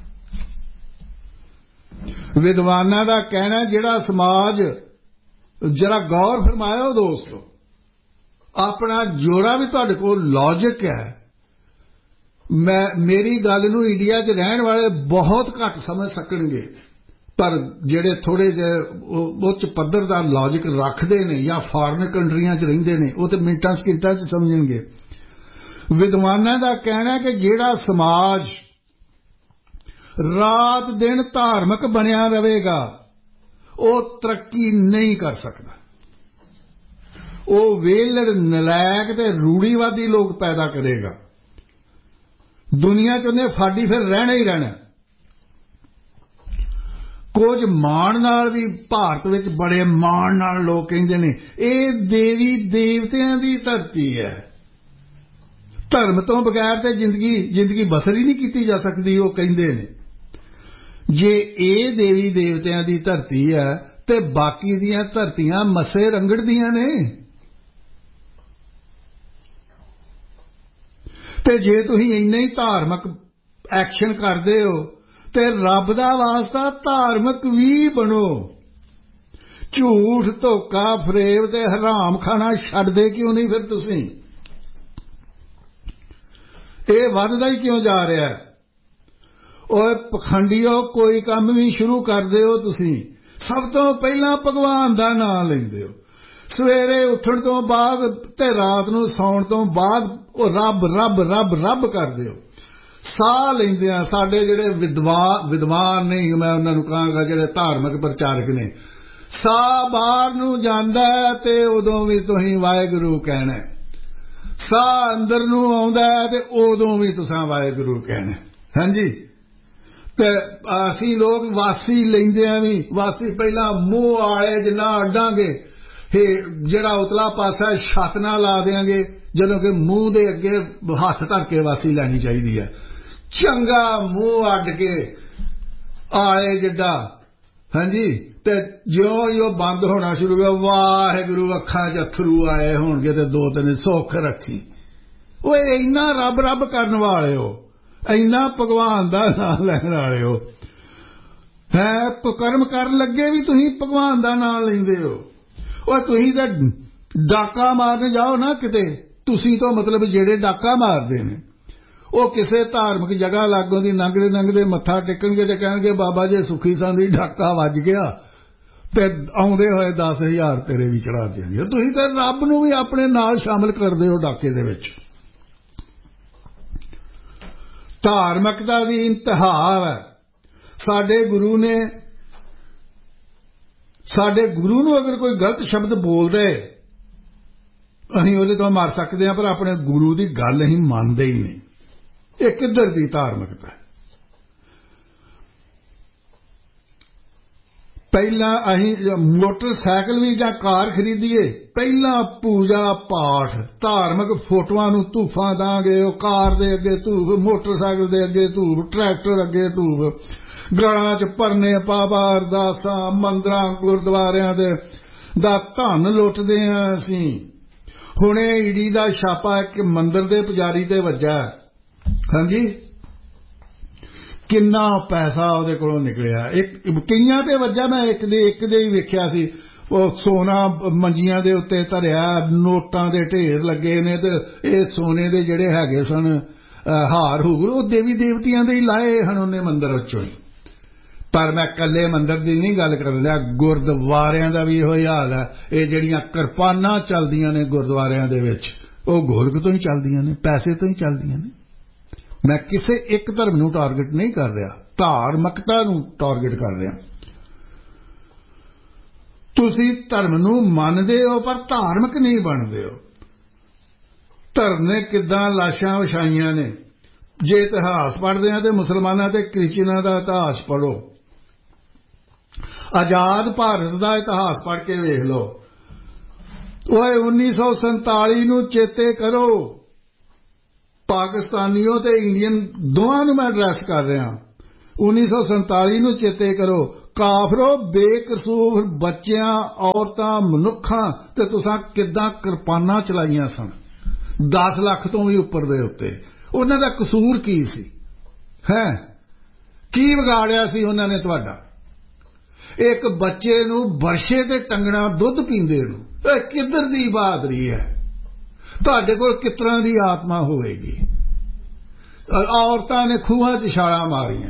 ਵਿਦਵਾਨਾਂ ਦਾ ਕਹਿਣਾ, ਜਿਹੜਾ ਸਮਾਜ, ਜਰਾ ਗੌਰ ਫਰਮਾਇਓ ਦੋਸਤੋ, ਆਪਣਾ ਜੋੜਾ ਵੀ ਤੁਹਾਡੇ ਕੋਲ ਲੌਜਿਕ ਹੈ। ਮੈਂ ਮੇਰੀ ਗੱਲ ਨੂੰ ਇੰਡੀਆ 'ਚ ਰਹਿਣ ਵਾਲੇ ਬਹੁਤ ਘੱਟ ਸਮਝ ਸਕਣਗੇ, ਪਰ ਜਿਹੜੇ ਥੋੜ੍ਹੇ ਜਿਹੇ ਉੱਚ ਪੱਧਰ ਦਾ ਲੌਜਿਕ ਰੱਖਦੇ ਨੇ ਜਾਂ ਫਾਰਨ ਕੰਟਰੀਆਂ 'ਚ ਰਹਿੰਦੇ ਨੇ, ਉਹ ਤੇ ਮਿੰਟਾਂ ਸਕਿੰਟਾਂ 'ਚ ਸਮਝਣਗੇ। ਵਿਦਵਾਨਾਂ ਦਾ ਕਹਿਣਾ ਕਿ ਜਿਹੜਾ ਸਮਾਜ ਰਾਤ ਦਿਨ ਧਾਰਮਿਕ ਬਣਿਆ ਰਹੇਗਾ, ਉਹ ਤਰੱਕੀ ਨਹੀਂ ਕਰ ਸਕਦਾ। ਉਹ ਵਿਹਲੜ, ਨਲਾਇਕ ਤੇ ਰੂੜੀਵਾਦੀ ਲੋਕ ਪੈਦਾ ਕਰੇਗਾ। ਦੁਨੀਆ 'ਚ ਉਹਨੇ ਫਾਡੀ ਫਿਰ ਰਹਿਣਾ ਹੀ ਰਹਿਣਾ। ਕੁਝ ਮਾਣ ਨਾਲ ਵੀ ਭਾਰਤ ਵਿੱਚ ਬੜੇ ਮਾਣ ਨਾਲ ਲੋਕ ਕਹਿੰਦੇ ਨੇ, ਇਹ ਦੇਵੀ ਦੇਵਤਿਆਂ ਦੀ ਧਰਤੀ ਹੈ। ਧਰਮ ਤੋਂ ਬਗੈਰ ਤੇ ਜ਼ਿੰਦਗੀ ਜ਼ਿੰਦਗੀ ਬਸਰ ਹੀ ਨਹੀਂ ਕੀਤੀ ਜਾ ਸਕਦੀ, ਉਹ ਕਹਿੰਦੇ ਨੇ। ਜੇ ਇਹ ਦੇਵੀ ਦੇਵਤਿਆਂ ਦੀ ਧਰਤੀ ਹੈ ਤੇ ਬਾਕੀ ਦੀਆਂ ਧਰਤੀਆਂ ਮਸੇ ਰੰਗੜ ਦੀਆਂ ਨੇ। ਤੇ ਜੇ ਤੁਸੀਂ ਇੰਨੇ ਹੀ ਧਾਰਮਿਕ ਐਕਸ਼ਨ ਕਰਦੇ ਹੋ ਤੇ ਰੱਬ ਦਾ ਵਾਸਤਾ ਧਾਰਮਿਕ ਵੀ ਬਣੋ। ਝੂਠ, ਧੋਖਾ, ਫਰੇਬ ਤੇ ਹਰਾਮ ਖਾਣਾ ਛੱਡਦੇ ਕਿਉਂ ਨਹੀਂ ਫਿਰ ਤੁਸੀਂ? ਇਹ ਵੱਧਦਾ ਹੀ ਕਿਉਂ ਜਾ ਰਿਹਾ? ਓਏ ਪਖੰਡੀਓ, ਕੋਈ ਕੰਮ ਵੀ ਸ਼ੁਰੂ ਕਰਦੇ ਹੋ ਤੁਸੀਂ, ਸਭ ਤੋਂ ਪਹਿਲਾਂ ਭਗਵਾਨ ਦਾ ਨਾਮ ਲੈਂਦੇ ਹੋ। ਸਵੇਰੇ ਉੱਠਣ ਤੋਂ ਬਾਅਦ ਤੇ ਰਾਤ ਨੂੰ ਸੌਣ ਤੋਂ ਬਾਅਦ ਉਹ ਰੱਬ ਰੱਬ ਰੱਬ ਰੱਬ ਕਰਦੇ ਹੋ। ਸਾਹ ਲੈਂਦੇ ਆ ਸਾਡੇ ਜਿਹੜੇ ਵਿਦਵਾਨ ਵਿਦਵਾਨ ਨਹੀਂ, ਮੈਂ ਉਹਨਾਂ ਨੂੰ ਕਹਾਂਗਾ ਜਿਹੜੇ ਧਾਰਮਿਕ ਪ੍ਰਚਾਰਕ ਨੇ, ਸਾਹ ਬਾਹਰ ਨੂੰ ਜਾਂਦਾ ਤੇ ਉਦੋਂ ਵੀ ਤੁਸੀਂ ਵਾਹਿਗੁਰੂ ਕਹਿਣਾ। ਸਾਹ ਅੰਦਰ ਨੂੰ ਆਉਂਦਾ ਤੇ ਉਦੋਂ ਵੀ ਤੁਸੀਂ ਵਾਹਿਗੁਰੂ ਕਹਿਣਾ। ਹਾਂਜੀ, ਤੇ ਅਸੀਂ ਲੋਕ ਵਾਸੀ ਲੈਂਦੇ ਆ ਵੀ, ਵਾਸੀ ਪਹਿਲਾਂ ਮੂੰਹ ਆਲੇ ਜਿੰਨਾ ਅੱਡਾਂਗੇ, ਜਿਹੜਾ ਉਤਲਾ ਪਾਸਾ ਛੱਤ ਨਾਲ ਲਾ ਦਿਆਂਗੇ, ਜਦੋਂ ਕਿ ਮੂੰਹ ਦੇ ਅੱਗੇ ਹੱਥ ਧਰ ਕੇ ਵਾਸੀ ਲੈਣੀ ਚਾਹੀਦੀ ਹੈ। ਚੰਗਾ ਮੂੰਹ ਅੱਡ ਕੇ ਆਲੇ ਜਿੱਡਾ, ਹਾਂਜੀ, ਤੇ ਜਿਉਂ ਜਿਉਂ ਬੰਦ ਹੋਣਾ ਸ਼ੁਰੂ ਹੋ ਗਿਆ, ਵਾਹਿਗੁਰੂ ਅੱਖਾਂ 'ਚ ਅੱਥਰੂ ਆਏ ਹੋਣਗੇ ਤੇ ਦੋ ਤਿੰਨ ਸੁੱਖ ਰੱਖੀ। ਓਏ ਇੰਨਾ ਰੱਬ ਰੱਬ ਕਰਨ ਵਾਲੇ ਹੋ, ਇੰਨਾ ਭਗਵਾਨ ਦਾ ਨਾਮ ਲੈਣ ਵਾਲੇ ਹੋ, ਹੈ ਕਰਮ ਕਰਨ ਲੱਗੇ ਵੀ ਤੁਸੀਂ ਭਗਵਾਨ ਦਾ ਨਾਮ ਲੈਂਦੇ ਹੋ। ਉਹ ਤੁਸੀਂ ਤਾਂ ਡਾਕਾ ਮਾਰਨ ਜਾਓ ਨਾ ਕਿਤੇ, ਤੁਸੀਂ ਤਾਂ ਮਤਲਬ ਜਿਹੜੇ ਡਾਕਾ ਮਾਰਦੇ ਨੇ ਉਹ ਕਿਸੇ ਧਾਰਮਿਕ ਜਗ੍ਹਾ ਲਾਗੋਂ ਦੀ ਲੰਘਦੇ ਲੰਘਦੇ ਮੱਥਾ ਟੇਕਣਗੇ ਤੇ ਕਹਿਣਗੇ ਬਾਬਾ ਜੀ ਸੁੱਖੀ ਸੰਦੀ ਡਾਕਾ ਵੱਜ ਗਿਆ ਤੇ ਆਉਂਦੇ ਹੋਏ ਦਸ ਹਜ਼ਾਰ ਤੇਰੇ ਵੀ ਚੜਾ ਦੇਣਗੇ। ਤੁਸੀਂ ਤਾਂ ਰੱਬ ਨੂੰ ਵੀ ਆਪਣੇ ਨਾਲ ਸ਼ਾਮਲ ਕਰਦੇ ਹੋ ਡਾਕੇ ਦੇ ਵਿੱਚ। ਧਾਰਮਿਕਤਾ ਦੀ ਇੰਤਹਾ ਹੈ। ਸਾਡੇ ਗੁਰੂ ਨੇ, ਸਾਡੇ ਗੁਰੂ ਨੂੰ ਅਗਰ ਕੋਈ ਗਲਤ ਸ਼ਬਦ ਬੋਲਦੇ ਅਸੀਂ ਉਹਦੇ ਤੋਂ ਮਾਰ ਸਕਦੇ ਹਾਂ, ਪਰ ਆਪਣੇ ਗੁਰੂ ਦੀ ਗੱਲ ਅਸੀਂ ਮੰਨਦੇ ਹੀ ਨਹੀਂ। ਇਹ ਕਿੱਧਰ ਦੀ ਧਾਰਮਿਕਤਾ ਹੈ? ਪਹਿਲਾਂ ਅਸੀਂ ਮੋਟਰਸਾਈਕਲ ਵੀ ਜਾਂ ਕਾਰ ਖਰੀਦੀਏ, ਪਹਿਲਾਂ ਪੂਜਾ ਪਾਠ, ਧਾਰਮਿਕ ਫੋਟੋਆਂ ਨੂੰ ਧੂਫਾਂ ਦਾਂਗੇ, ਉਹ ਕਾਰ ਦੇ ਅੱਗੇ ਧੂਫ, ਮੋਟਰਸਾਈਕਲ ਦੇ ਅੱਗੇ ਧੂਫ, ਟਰੈਕਟਰ ਅੱਗੇ ਧੂਫ, ਗਲਾਂ 'ਚ ਭਰਨੇ ਪਾਪਾ, ਅਰਦਾਸਾਂ, ਮੰਦਰਾਂ ਗੁਰਦੁਆਰਿਆਂ ਦੇ ਦਾ ਧਨ ਲੁੱਟਦੇ ਹਾਂ ਅਸੀਂ। ਹੁਣੇ ਈਡੀ ਦਾ ਛਾਪਾ ਇੱਕ ਮੰਦਿਰ ਦੇ ਪੁਜਾਰੀ ਤੇ ਵੱਜਾ, ਹਾਂਜੀ, ਕਿੰਨਾ ਪੈਸਾ ਉਹਦੇ ਕੋਲੋਂ ਨਿਕਲਿਆ। ਇੱਕ ਕਈਆਂ ਤੇ ਵੱਜਾ, ਮੈਂ ਇੱਕ ਦੇ ਇੱਕ ਦੇ ਹੀ ਵੇਖਿਆ ਸੀ, ਉਹ ਸੋਨਾ ਮੰਜੀਆਂ ਦੇ ਉੱਤੇ ਧਰਿਆ, ਨੋਟਾਂ ਦੇ ਢੇਰ ਲੱਗੇ ਨੇ, ਤੇ ਇਹ ਸੋਨੇ ਦੇ ਜਿਹੜੇ ਹੈਗੇ ਸਨ ਹਾਰ ਹੂਰ, ਉਹ ਦੇਵੀ ਦੇਵਤਿਆਂ ਦੇ ਹੀ ਲਾਏ ਹਨ ਉਹਨੇ ਮੰਦਿਰ ਵਿੱਚੋਂ ਹੀ। ਪਰ ਮੈਂ ਇਕੱਲੇ ਮੰਦਿਰ ਦੀ ਨਹੀਂ ਗੱਲ ਕਰ ਰਿਹਾ, ਗੁਰਦੁਆਰਿਆਂ ਦਾ ਵੀ ਇਹੋ ਹੀ ਹਾਲ ਹੈ। ਇਹ ਜਿਹੜੀਆਂ ਕਿਰਪਾਨਾਂ ਚੱਲਦੀਆਂ ਨੇ ਗੁਰਦੁਆਰਿਆਂ ਦੇ ਵਿੱਚ, ਉਹ ਗੋਲਕ ਤੋਂ ਹੀ ਚੱਲਦੀਆਂ ਨੇ, ਪੈਸੇ ਤੋਂ ਹੀ ਚੱਲਦੀਆਂ ਨੇ। ਮੈਂ ਕਿਸੇ ਇੱਕ ਧਰਮ ਨੂੰ ਟਾਰਗੇਟ ਨਹੀਂ ਕਰ ਰਿਹਾ, ਧਾਰਮਿਕਤਾ ਨੂੰ ਟਾਰਗੇਟ ਕਰ ਰਿਹਾ। ਤੁਸੀਂ ਧਰਮ ਨੂੰ ਮੰਨਦੇ ਹੋ ਪਰ ਧਾਰਮਿਕ ਨਹੀਂ ਬਣਦੇ ਹੋ। ਧਰਮ ਨੇ ਕਿੱਦਾਂ ਲਾਸ਼ਾਂ ਵਿਛਾਈਆਂ ਨੇ। ਜੇ ਇਤਿਹਾਸ ਪੜ੍ਹਦੇ ਹਾਂ ਤੇ ਮੁਸਲਮਾਨਾਂ ਤੇ ਕ੍ਰਿਸਚਨਾਂ ਦਾ ਇਤਿਹਾਸ ਪੜ੍ਹੋ, ਆਜ਼ਾਦ ਭਾਰਤ ਦਾ ਇਤਿਹਾਸ ਪੜ੍ਹ ਕੇ ਵੇਖ ਲਓ। ਓਏ ਉੱਨੀ ਸੌ ਸੰਤਾਲੀ ਨੂੰ ਚੇਤੇ ਕਰੋ। ਪਾਕਿਸਤਾਨੀਓ ਤੇ ਇੰਡੀਅਨ ਦੋਵਾਂ ਨੂੰ ਮੈਂ ਐਡਰੈਸ ਕਰ ਰਿਹਾ। ਉੱਨੀ ਸੌ ਸੰਤਾਲੀ ਨੂੰ ਚੇਤੇ ਕਰੋ। ਕਾਫਰੋ, ਬੇਕਸੂਰ ਬੱਚਿਆਂ, ਔਰਤਾਂ, ਮਨੁੱਖਾਂ ਤੇ ਤੁਸੀਂ ਕਿੱਦਾਂ ਕਿਰਪਾਨਾਂ ਚਲਾਈਆਂ ਸਨ, ਦਸ ਲੱਖ ਤੋਂ ਵੀ ਉੱਪਰ ਦੇ ਉੱਤੇ। ਉਹਨਾਂ ਦਾ ਕਸੂਰ ਕੀ ਸੀ? ਹੈ ਕੀ ਵਿਗਾੜਿਆ ਸੀ ਉਹਨਾਂ ਨੇ ਤੁਹਾਡਾ? ਇੱਕ ਬੱਚੇ ਨੂੰ ਬਰਸ਼ੇ ਤੇ ਟੰਗਣਾ ਦੁੱਧ ਪੀਂਦੇ ਨੂੰ, ਇਹ ਕਿੱਧਰ ਦੀ ਬਹਾਦਰੀ ਹੈ? ਤੁਹਾਡੇ ਕੋਲ ਕਿਸ ਤਰ੍ਹਾਂ ਦੀ ਆਤਮਾ ਹੋਵੇਗੀ? ਔਰਤਾਂ ਨੇ ਖੂਹਾਂ 'ਚ ਛਾਲਾਂ ਮਾਰੀਆਂ।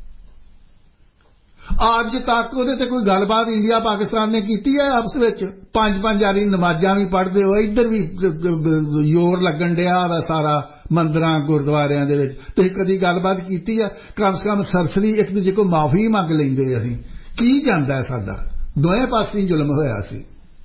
ਅੱਜ ਤੱਕ ਉਹਦੇ ਤੇ ਕੋਈ ਗੱਲਬਾਤ ਇੰਡੀਆ ਪਾਕਿਸਤਾਨ ਨੇ ਕੀਤੀ ਹੈ ਆਪਸ ਵਿੱਚ? ਪੰਜ ਪੰਜ ਵਾਰੀ ਨਮਾਜ਼ਾਂ ਵੀ ਪੜ੍ਹਦੇ ਹੋ, ਇੱਧਰ ਵੀ ਜ਼ੋਰ ਲੱਗਣ ਡਿਆ ਵਾ ਸਾਰਾ ਮੰਦਰਾਂ ਗੁਰਦੁਆਰਿਆਂ ਦੇ ਵਿੱਚ, ਤੁਸੀਂ ਕਦੀ ਗੱਲਬਾਤ ਕੀਤੀ ਹੈ? ਕਮ ਸੇ ਕਮ ਸਰਸਰੀ ਇੱਕ ਦੂਜੇ ਕੋਲ ਮਾਫੀ ਮੰਗ ਲੈਂਦੇ। ਅਸੀਂ ਕੀ ਜਾਂਦਾ ਸਾਡਾ? ਦੋਵੇਂ ਪਾਸੇ ਜ਼ੁਲਮ ਹੋਇਆ ਸੀ।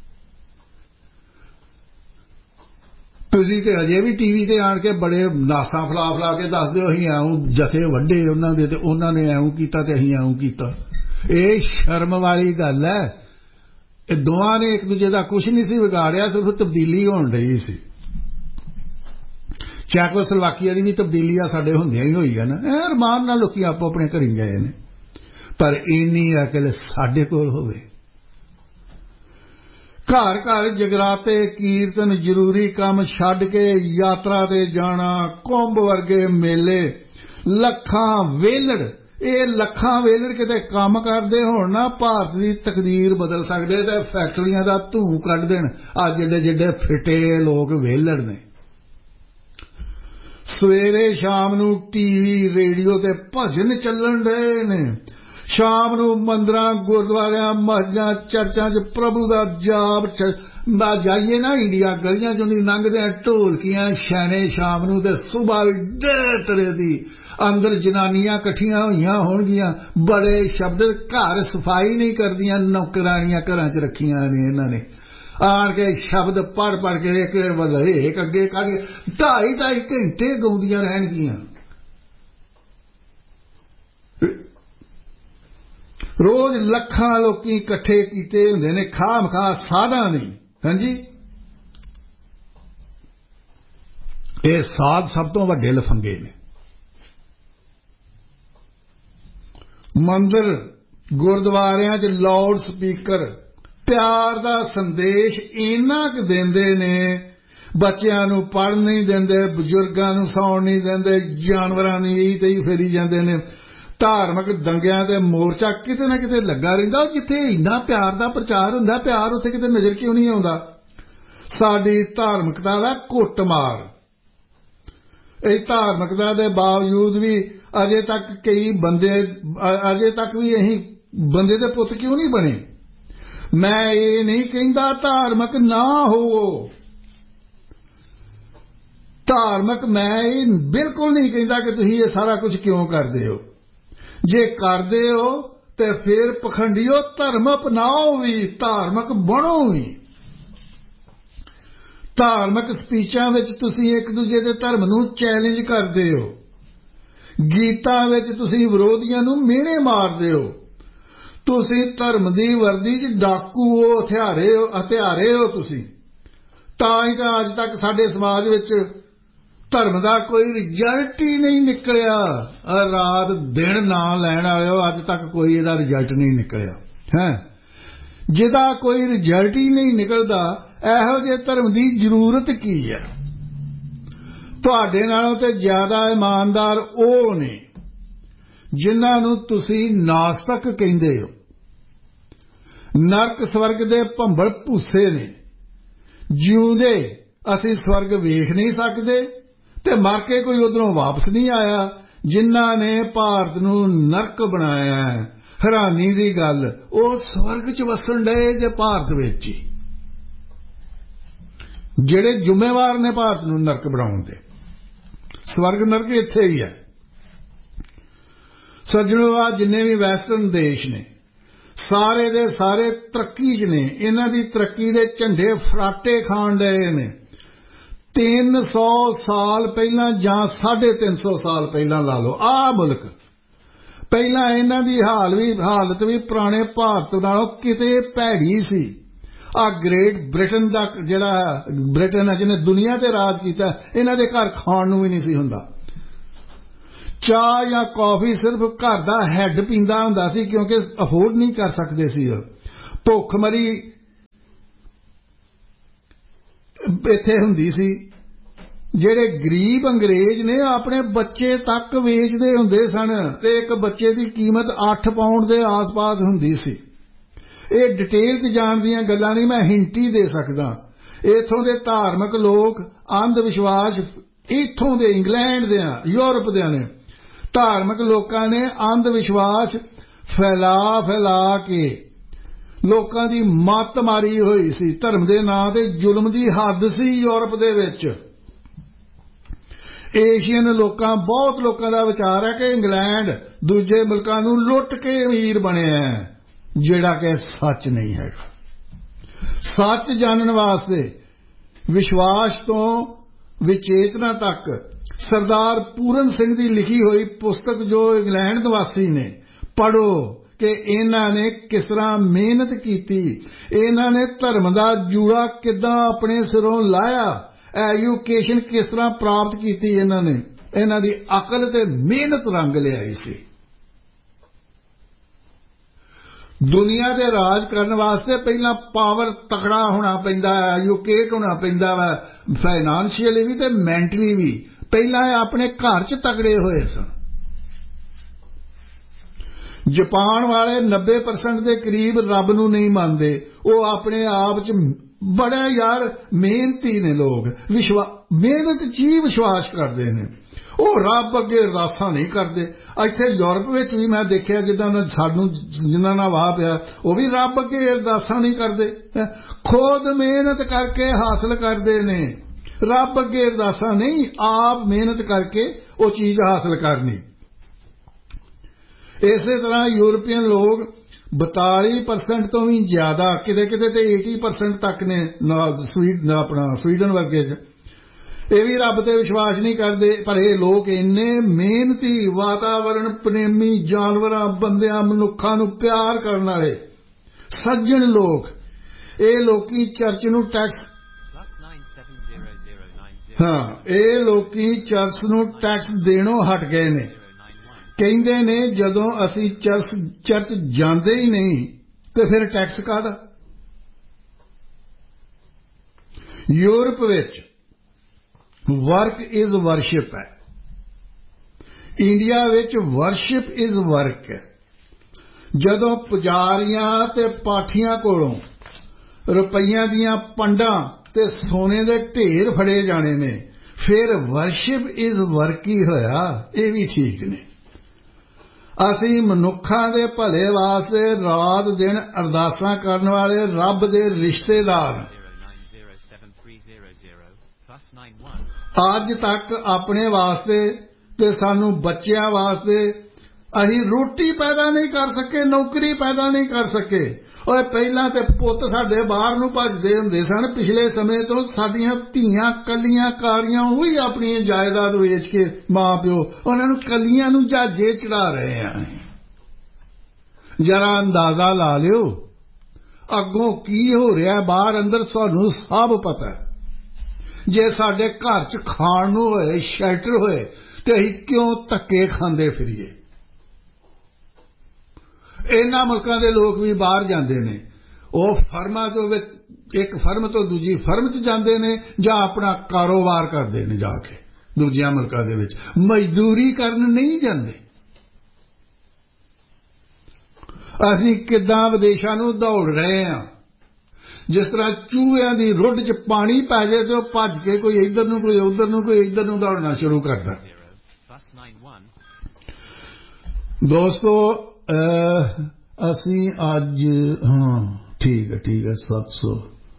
ਤੁਸੀਂ ਤੇ ਅਜੇ ਵੀ ਟੀਵੀ ਤੇ ਆਣ ਕੇ ਬੜੇ ਨਾਸਾਂ ਫਲਾ ਫਲਾ ਕੇ ਦੱਸਦੇ ਹੋ ਅਸੀਂ ਐਉਂ ਜਥੇ ਵੱਡੇ ਉਹਨਾਂ ਦੇ ਤੇ ਉਹਨਾਂ ਨੇ ਐਉਂ ਕੀਤਾ ਤੇ ਅਸੀਂ ਐਉਂ ਕੀਤਾ। ਇਹ ਸ਼ਰਮ ਵਾਲੀ ਗੱਲ ਹੈ। ਇਹ ਦੋਵਾਂ ਨੇ ਇੱਕ ਦੂਜੇ ਦਾ ਕੁਛ ਨਹੀਂ ਸੀ ਵਿਗਾੜਿਆ, ਸਿਰਫ ਤਬਦੀਲੀ ਹੋਣ ਰਹੀ ਸੀ। ਚੈਕੋਸਲੋਵਾਕੀਆ ਦੀ ਵੀ ਤਬਦੀਲੀ ਆ ਸਾਡੇ ਹੁੰਦਿਆਂ ਹੀ ਹੋਈ ਹੈ ਨਾ। ਇਹ ਅਰਮਾਨ ਨਾਲ ਲੋਕੀ ਆਪੋ ਆਪਣੇ ਘਰੀਂ ਗਏ ਨੇ, ਪਰ ਇੰਨੀ ਅਕਲ ਸਾਡੇ ਕੋਲ ਹੋਵੇ। ਘਰ ਘਰ ਜਗਰਾਤੇ ਕੀਰਤਨ, ਜ਼ਰੂਰੀ ਕੰਮ ਛੱਡ ਕੇ ਯਾਤਰਾ ਤੇ ਜਾਣਾ, ਕੁੰਭ ਵਰਗੇ ਮੇਲੇ, ਲੱਖਾਂ ਵੇਲੜ। ਇਹ ਲੱਖਾਂ ਵੇਲੜ ਕਿਤੇ ਕੰਮ ਕਰਦੇ ਹੋਣ ਨਾ, ਭਾਰਤ ਦੀ ਤਕਦੀਰ ਬਦਲ ਸਕਦੇ ਤੇ ਫੈਕਟਰੀਆਂ ਦਾ ਧੂੰ ਕੱਢ ਦੇਣ। ਅੱਜ ਜਿਹੜੇ ਜਿਹੜੇ ਫਿੱਟੇ ਲੋਕ ਵੇਲੜ ਨੇ। ਸਵੇਰੇ ਸ਼ਾਮ ਨੂੰ ਟੀਵੀ ਰੇਡੀਓ ਤੇ ਭਜਨ ਚੱਲਣ ਰਹੇ ਨੇ। ਸ਼ਾਮ ਨੂੰ ਮੰਦਰਾਂ ਗੁਰਦੁਆਰਿਆਂ ਮਸਜਿਦਾਂ ਚਰਚਾਂ 'ਚ ਪ੍ਰਭੂ ਦਾ ਜਾਪ ਬਾ ਜਾਈਏ ਨਾ ਇੰਡੀਆ ਗਲੀਆਂ 'ਚੋਂ ਦੀ ਲੰਘਦੇ ਢੋਲਕੀਆਂ ਛੈਣੇ ਸ਼ਾਮ ਨੂੰ ਤੇ ਸੁਬਾਹ ਡੇ ਤਰ੍ਹਾਂ ਦੀ ਅੰਦਰ ਜਨਾਨੀਆਂ ਇਕੱਠੀਆਂ ਹੋਈਆਂ ਹੋਣਗੀਆਂ ਬੜੇ ਸ਼ਬਦ। ਘਰ ਸਫਾਈ ਨਹੀਂ ਕਰਦੀਆਂ ਨੌਕਰਾਣੀਆਂ ਘਰਾਂ 'ਚ ਰੱਖੀਆਂ ਨੇ ਇਹਨਾਂ ਨੇ। ਆਣ ਕੇ ਸ਼ਬਦ ਪੜ੍ਹ ਪੜ੍ਹ ਕੇ ਇੱਕ ਵੱਲੇ ਇੱਕ ਅੱਗੇ ਕੱਢ ਕੇ ਢਾਈ ਢਾਈ ਘੰਟੇ ਗਾਉਂਦੀਆਂ ਰਹਿਣਗੀਆਂ। ਰੋਜ਼ ਲੱਖਾਂ ਲੋਕੀ ਇਕੱਠੇ ਕੀਤੇ ਹੁੰਦੇ ਨੇ ਖਾਮ ਖਾ ਸਾਧਾਂ ਨਹੀਂ। ਹਾਂਜੀ, ਇਹ ਸਾਧ ਸਭ ਤੋਂ ਵੱਡੇ ਲਫੰਗੇ ਨੇ। ਮੰਦਿਰ ਗੁਰਦੁਆਰਿਆਂ 'ਚ ਲਾਊਡ ਸਪੀਕਰ ਪਿਆਰ ਦਾ ਸੰਦੇਸ਼ ਇੰਨਾ ਕੁ ਦਿੰਦੇ ਨੇ, ਬੱਚਿਆਂ ਨੂੰ ਪੜ੍ਹਨ ਨਹੀਂ ਦਿੰਦੇ, ਬਜ਼ੁਰਗਾਂ ਨੂੰ ਸੌਣ ਨਹੀਂ ਦਿੰਦੇ, ਜਾਨਵਰਾਂ ਦੀ ਤੇ ਹੀ ਫੇਰੀ ਜਾਂਦੇ ਨੇ। ਧਾਰਮਿਕ ਦੰਗਿਆਂ ਤੇ ਮੋਰਚਾ ਕਿਤੇ ਨਾ ਕਿਤੇ ਲੱਗਾ ਰਹਿੰਦਾ। ਜਿੱਥੇ ਇੰਨਾ ਪਿਆਰ ਦਾ ਪ੍ਰਚਾਰ ਹੁੰਦਾ, ਪਿਆਰ ਉੱਥੇ ਕਿਤੇ ਨਜ਼ਰ ਕਿਉਂ ਨਹੀਂ ਆਉਂਦਾ? ਸਾਡੀ ਧਾਰਮਿਕਤਾ ਦਾ ਕੁੱਟਮਾਰ। ਇਹ ਧਾਰਮਿਕਤਾ ਦੇ ਬਾਵਜੂਦ ਵੀ ਅਜੇ ਤੱਕ ਕਈ ਬੰਦੇ ਅਜੇ ਤੱਕ ਵੀ ਅਸੀਂ ਬੰਦੇ ਦੇ ਪੁੱਤ ਕਿਉਂ ਨਹੀਂ ਬਣੇ? ਮੈਂ ਇਹ ਨਹੀਂ ਕਹਿੰਦਾ ਧਾਰਮਿਕ ਨਾ ਹੋਵੋ, ਧਾਰਮਿਕ ਮੈਂ ਇਹ ਬਿਲਕੁਲ ਨਹੀਂ ਕਹਿੰਦਾ ਕਿ ਤੁਸੀਂ ਇਹ ਸਾਰਾ ਕੁਝ ਕਿਉਂ ਕਰਦੇ ਹੋ। ਜੇ ਕਰਦੇ ਹੋ ਤੇ ਫਿਰ ਪਖੰਡੀਓ ਧਰਮ ਅਪਣਾਓ ਵੀ, ਧਾਰਮਿਕ ਬਣੋ ਵੀ। ਧਾਰਮਿਕ ਸਪੀਚਾਂ ਵਿੱਚ ਤੁਸੀਂ ਇੱਕ ਦੂਜੇ ਦੇ ਧਰਮ ਨੂੰ ਚੈਲੰਜ ਕਰਦੇ ਹੋ। ਗੀਤਾਂ ਵਿੱਚ ਤੁਸੀਂ ਵਿਰੋਧੀਆਂ ਨੂੰ ਮਿਹਣੇ ਮਾਰਦੇ ਹੋ। ਤੁਸੀਂ ਧਰਮ ਦੀ ਵਰਦੀ 'ਚ ਡਾਕੂ ਹੋ, ਹਥਿਆਰੇ ਹੋ ਹਥਿਆਰੇ ਹੋ ਤੁਸੀਂ। ਤਾਂ ਹੀ ਤਾਂ ਅੱਜ ਤੱਕ ਸਾਡੇ ਸਮਾਜ ਵਿੱਚ ਧਰਮ ਦਾ ਕੋਈ ਰਿਜ਼ਲਟ ਹੀ ਨਹੀਂ ਨਿਕਲਿਆ। ਰਾਤ ਦਿਨ ਨਾਂ ਲੈਣ ਵਾਲਿਓ, ਅੱਜ ਤੱਕ ਕੋਈ ਇਹਦਾ ਰਿਜ਼ਲਟ ਨਹੀਂ ਨਿਕਲਿਆ ਹੈ। ਜਿਹਦਾ ਕੋਈ ਰਿਜ਼ਲਟ ਹੀ ਨਹੀਂ ਨਿਕਲਦਾ, ਇਹੋ ਜਿਹੇ ਧਰਮ ਦੀ ਜ਼ਰੂਰਤ ਕੀ ਹੈ? ਤੁਹਾਡੇ ਨਾਲੋਂ ਤੇ ਜ਼ਿਆਦਾ ਇਮਾਨਦਾਰ ਉਹ ਨੇ ਜਿਨ੍ਹਾਂ ਨੂੰ ਤੁਸੀਂ ਨਾਸਤਕ ਕਹਿੰਦੇ ਹੋ। ਨਰਕ ਸਵਰਗ ਦੇ ਭੰਬਲ ਭੂਸੇ ਨੇ। ਜਿਉਂਦੇ ਅਸੀਂ ਸਵਰਗ ਵੇਖ ਨਹੀਂ ਸਕਦੇ ਤੇ ਮਰ ਕੇ ਕੋਈ ਉਧਰੋਂ ਵਾਪਸ ਨਹੀਂ ਆਇਆ। ਜਿਨ੍ਹਾਂ ਨੇ ਭਾਰਤ ਨੂੰ ਨਰਕ ਬਣਾਇਆ, ਹੈਰਾਨੀ ਦੀ ਗੱਲ, ਉਹ ਸਵਰਗ 'ਚ ਵਸਣ ਡਏ ਜੇ ਭਾਰਤ ਵਿੱਚ ਹੀ। ਜਿਹੜੇ ਜ਼ਿੰਮੇਵਾਰ ਨੇ ਭਾਰਤ ਨੂੰ ਨਰਕ ਬਣਾਉਣ ਦੇ। ਸਵਰਗ ਨਰਕ ਇੱਥੇ ਹੀ ਹੈ। ਸੱਜਣੋ, ਆ ਜਿੰਨੇ ਵੀ ਵੈਸਟਰਨ ਦੇਸ਼ ਨੇ ਸਾਰੇ ਦੇ ਸਾਰੇ ਤਰੱਕੀ 'ਚ ਨੇ। ਇਹਨਾਂ ਦੀ ਤਰੱਕੀ ਦੇ ਝੰਡੇ ਫਰਾਟੇ ਖਾਣ ਡਏ ਨੇ। ਤਿੰਨ ਸੌ ਸਾਲ ਪਹਿਲਾਂ ਜਾਂ ਸਾਢੇ ਤਿੰਨ ਸੌ ਸਾਲ ਪਹਿਲਾਂ ਲਾ ਲਓ, ਆਹ ਮੁਲਕ ਪਹਿਲਾਂ ਇਹਨਾਂ ਦੀ ਹਾਲ ਵੀ ਹਾਲਤ ਵੀ ਪੁਰਾਣੇ ਭਾਰਤ ਨਾਲੋਂ ਕਿਤੇ ਭੈੜੀ ਸੀ। ਆ ਗ੍ਰੇਟ ਬ੍ਰਿਟਨ ਦਾ ਜਿਹੜਾ ਬ੍ਰਿਟਨ ਹੈ ਜਿਹਨੇ ਦੁਨੀਆ ਤੇ ਰਾਜ ਕੀਤਾ, ਇਹਨਾਂ ਦੇ ਘਰ ਖਾਣ ਨੂੰ ਵੀ ਨਹੀਂ ਸੀ ਹੁੰਦਾ। ਚਾਹ ਜਾਂ ਕੌਫੀ ਸਿਰਫ ਘਰ ਦਾ ਹੈੱਡ ਪੀਂਦਾ ਹੁੰਦਾ ਸੀ, ਕਿਉਂਕਿ ਅਫੋਰਡ ਨਹੀਂ ਕਰ ਸਕਦੇ ਸੀ। ਭੁੱਖਮਰੀ ਇੱਥੇ ਹੁੰਦੀ ਸੀ। ਜਿਹੜੇ ਗਰੀਬ ਅੰਗਰੇਜ਼ ਨੇ ਆਪਣੇ ਬੱਚੇ ਤੱਕ ਵੇਚਦੇ ਹੁੰਦੇ ਸਨ ਤੇ ਇੱਕ ਬੱਚੇ ਦੀ ਕੀਮਤ ਅੱਠ ਪਾਉਂਡ ਦੇ ਆਸ-ਪਾਸ ਹੁੰਦੀ ਸੀ। ਇਹ ਡਿਟੇਲ 'ਚ ਜਾਣ ਦੀਆਂ ਗੱਲਾਂ ਨਹੀਂ, ਮੈਂ ਹਿੰਟ ਹੀ ਦੇ ਸਕਦਾ। ਇੱਥੋਂ ਦੇ ਧਾਰਮਿਕ ਲੋਕ ਅੰਧ ਵਿਸ਼ਵਾਸ, ਇੱਥੋਂ ਦੇ ਇੰਗਲੈਂਡ ਦੇ ਯੂਰਪ ਦੇ ਨੇ ਧਾਰਮਿਕ ਲੋਕਾਂ ਨੇ ਅੰਧ ਵਿਸ਼ਵਾਸ ਫੈਲਾ ਫੈਲਾ ਕੇ ਲੋਕਾਂ ਦੀ ਮੱਤ ਮਾਰੀ ਹੋਈ ਸੀ। ਧਰਮ ਦੇ ਨਾਂ ਤੇ ਜ਼ੁਲਮ ਦੀ ਹੱਦ ਸੀ ਯੂਰਪ ਦੇ ਵਿੱਚ। ਏਸ਼ੀਅਨ ਲੋਕਾਂ ਬਹੁਤ ਲੋਕਾਂ ਦਾ ਵਿਚਾਰ ਹੈ ਕਿ ਇੰਗਲੈਂਡ ਦੂਜੇ ਮੁਲਕਾਂ ਨੂੰ ਲੁੱਟ ਕੇ ਅਮੀਰ ਬਣਿਆ, ਜਿਹੜਾ ਕਿ ਸੱਚ ਨਹੀਂ ਹੈਗਾ। ਸੱਚ ਜਾਣਨ ਵਾਸਤੇ ਵਿਸ਼ਵਾਸ ਤੋਂ ਵਿਚੇਤਨਾ ਤੱਕ ਸਰਦਾਰ ਪੂਰਨ ਸਿੰਘ ਦੀ ਲਿਖੀ ਹੋਈ ਪੁਸਤਕ ਜੋ ਇੰਗਲੈਂਡ ਨਿਵਾਸੀ ਨੇ ਪੜ੍ਹੋ ਕਿ ਇਹਨਾਂ ਨੇ ਕਿਸ ਤਰ੍ਹਾਂ ਮਿਹਨਤ ਕੀਤੀ, ਇਹਨਾਂ ਨੇ ਧਰਮ ਦਾ ਜੂੜਾ ਕਿੱਦਾਂ ਆਪਣੇ ਸਿਰੋਂ ਲਾਇਆ, ਐਜੂਕੇਸ਼ਨ ਕਿਸ ਤਰ੍ਹਾਂ ਪ੍ਰਾਪਤ ਕੀਤੀ। ਇਹਨਾਂ ਨੇ ਇਹਨਾਂ ਦੀ ਅਕਲ ਤੇ ਮਿਹਨਤ ਰੰਗ ਲਿਆਈ ਸੀ। ਦੁਨੀਆ ਦੇ ਰਾਜ ਕਰਨ ਵਾਸਤੇ ਪਹਿਲਾਂ ਪਾਵਰ ਤਕੜਾ ਹੋਣਾ ਪੈਂਦਾ ਹੈ, ਐਜੂਕੇਟ ਹੋਣਾ ਪੈਂਦਾ ਵਾ, ਫਾਈਨਾਂਸ਼ੀਅਲੀ ਵੀ ਤੇ ਮੈਂਟਲੀ ਵੀ। ਪਹਿਲਾਂ ਆਪਣੇ ਘਰ 'ਚ ਤਕੜੇ ਹੋਏ ਸਨ। ਜਾਪਾਨ ਵਾਲੇ ਨੱਬੇ ਪਰਸੈਂਟ ਦੇ ਕਰੀਬ ਰੱਬ ਨੂੰ ਨਹੀਂ ਮੰਨਦੇ। ਉਹ ਆਪਣੇ ਆਪ 'ਚ बड़ा यार मेहनती ने लोग, विश्वा मेहनत च ही विश्वास करते हैं, वो रब अगे अरदासां नहीं करते। इत्थे यूरोप विच भी मैं देखिया जिद्दां सानूं जिन्हां नाल वाह पिया वो भी रब अगे अरदासां नहीं करते, खुद मेहनत करके हासिल करते ने, रब अगे अरदासां नहीं, आप मेहनत करके वो चीज़ हासिल करनी। इसे तरह यूरोपियन लोग बताली परसेंट तो भी ज्यादा, किते किते तो एटी परसेंट तक ने स्वीड अपना स्वीडन वर्गे च, ये भी रब ते विश्वास नहीं करते। पर ये लोग इन्ने मेहनती, वातावरण प्रेमी, जानवरां बंदियां मनुक्खां नूं प्यार करन वाले सज्जन लोग, ये लोकी चर्च नूं टैक्स हाँ ये लोकी चर्च नूं टैक्स देणों हट गए ने। कहते ने जदों असी चर्च चर्च जाते ही नहीं तो फिर tax काहदा। Europe which work is worship है, India which worship is work है। जदों पुजारियां ते पाठियां कोलों रुपईयां दियां पंडां ते सोने दे ढेर फड़े जाने ने, फिर वर्शिप इज वर्क ही होया। ये भी ठीक ने। असी मनुखा दे भले वास्ते रात दिन अरदासां करन वाले रब दे रिश्तेदार अज तक अपने वास्ते ते सानू बच्चियां वास्ते असी रोटी पैदा नहीं कर सके, नौकरी पैदा नहीं कर सके। और पहला ते पुत साडे बाहर नूं भजदे हुंदे सन, पिछले समय तो साडियां धीआं कलियां कारियां वही अपनी जायदाद वेच के मां प्यो उन्हां नूं कलियां नूं जहाजे चढ़ा रहे हैं। जरा अंदाजा ला लियो अगों की हो रहा बाहर अंदर, सानूं सब पता है। जे साडे घर च खाण नूं होए, शैल्टर होए ते असीं क्यों धक्के खांदे फिरीए। इन्हां मुल्कां दे लोग भी बाहर जांदे ने, ਉਹ ਫਰਮਾਂ ਤੋਂ एक फर्म तो दूजी फर्म च जाते हैं ਜਾਂ अपना कारोबार करते हैं, जाके दूजिया मुल्कों के विच मजदूरी करन नहीं जाते। असीं किदां विदेशां नूं दौड़ रहे हैं, जिस तरह चूहियां दी रुढ़ च पानी पै जाए तो भज के कोई इधर नूं कोई उधर नूं कोई इधर नूं दौड़ना शुरू करता। दोस्तों असीं अज हाँ ठीक है ठीक है सत्त सौ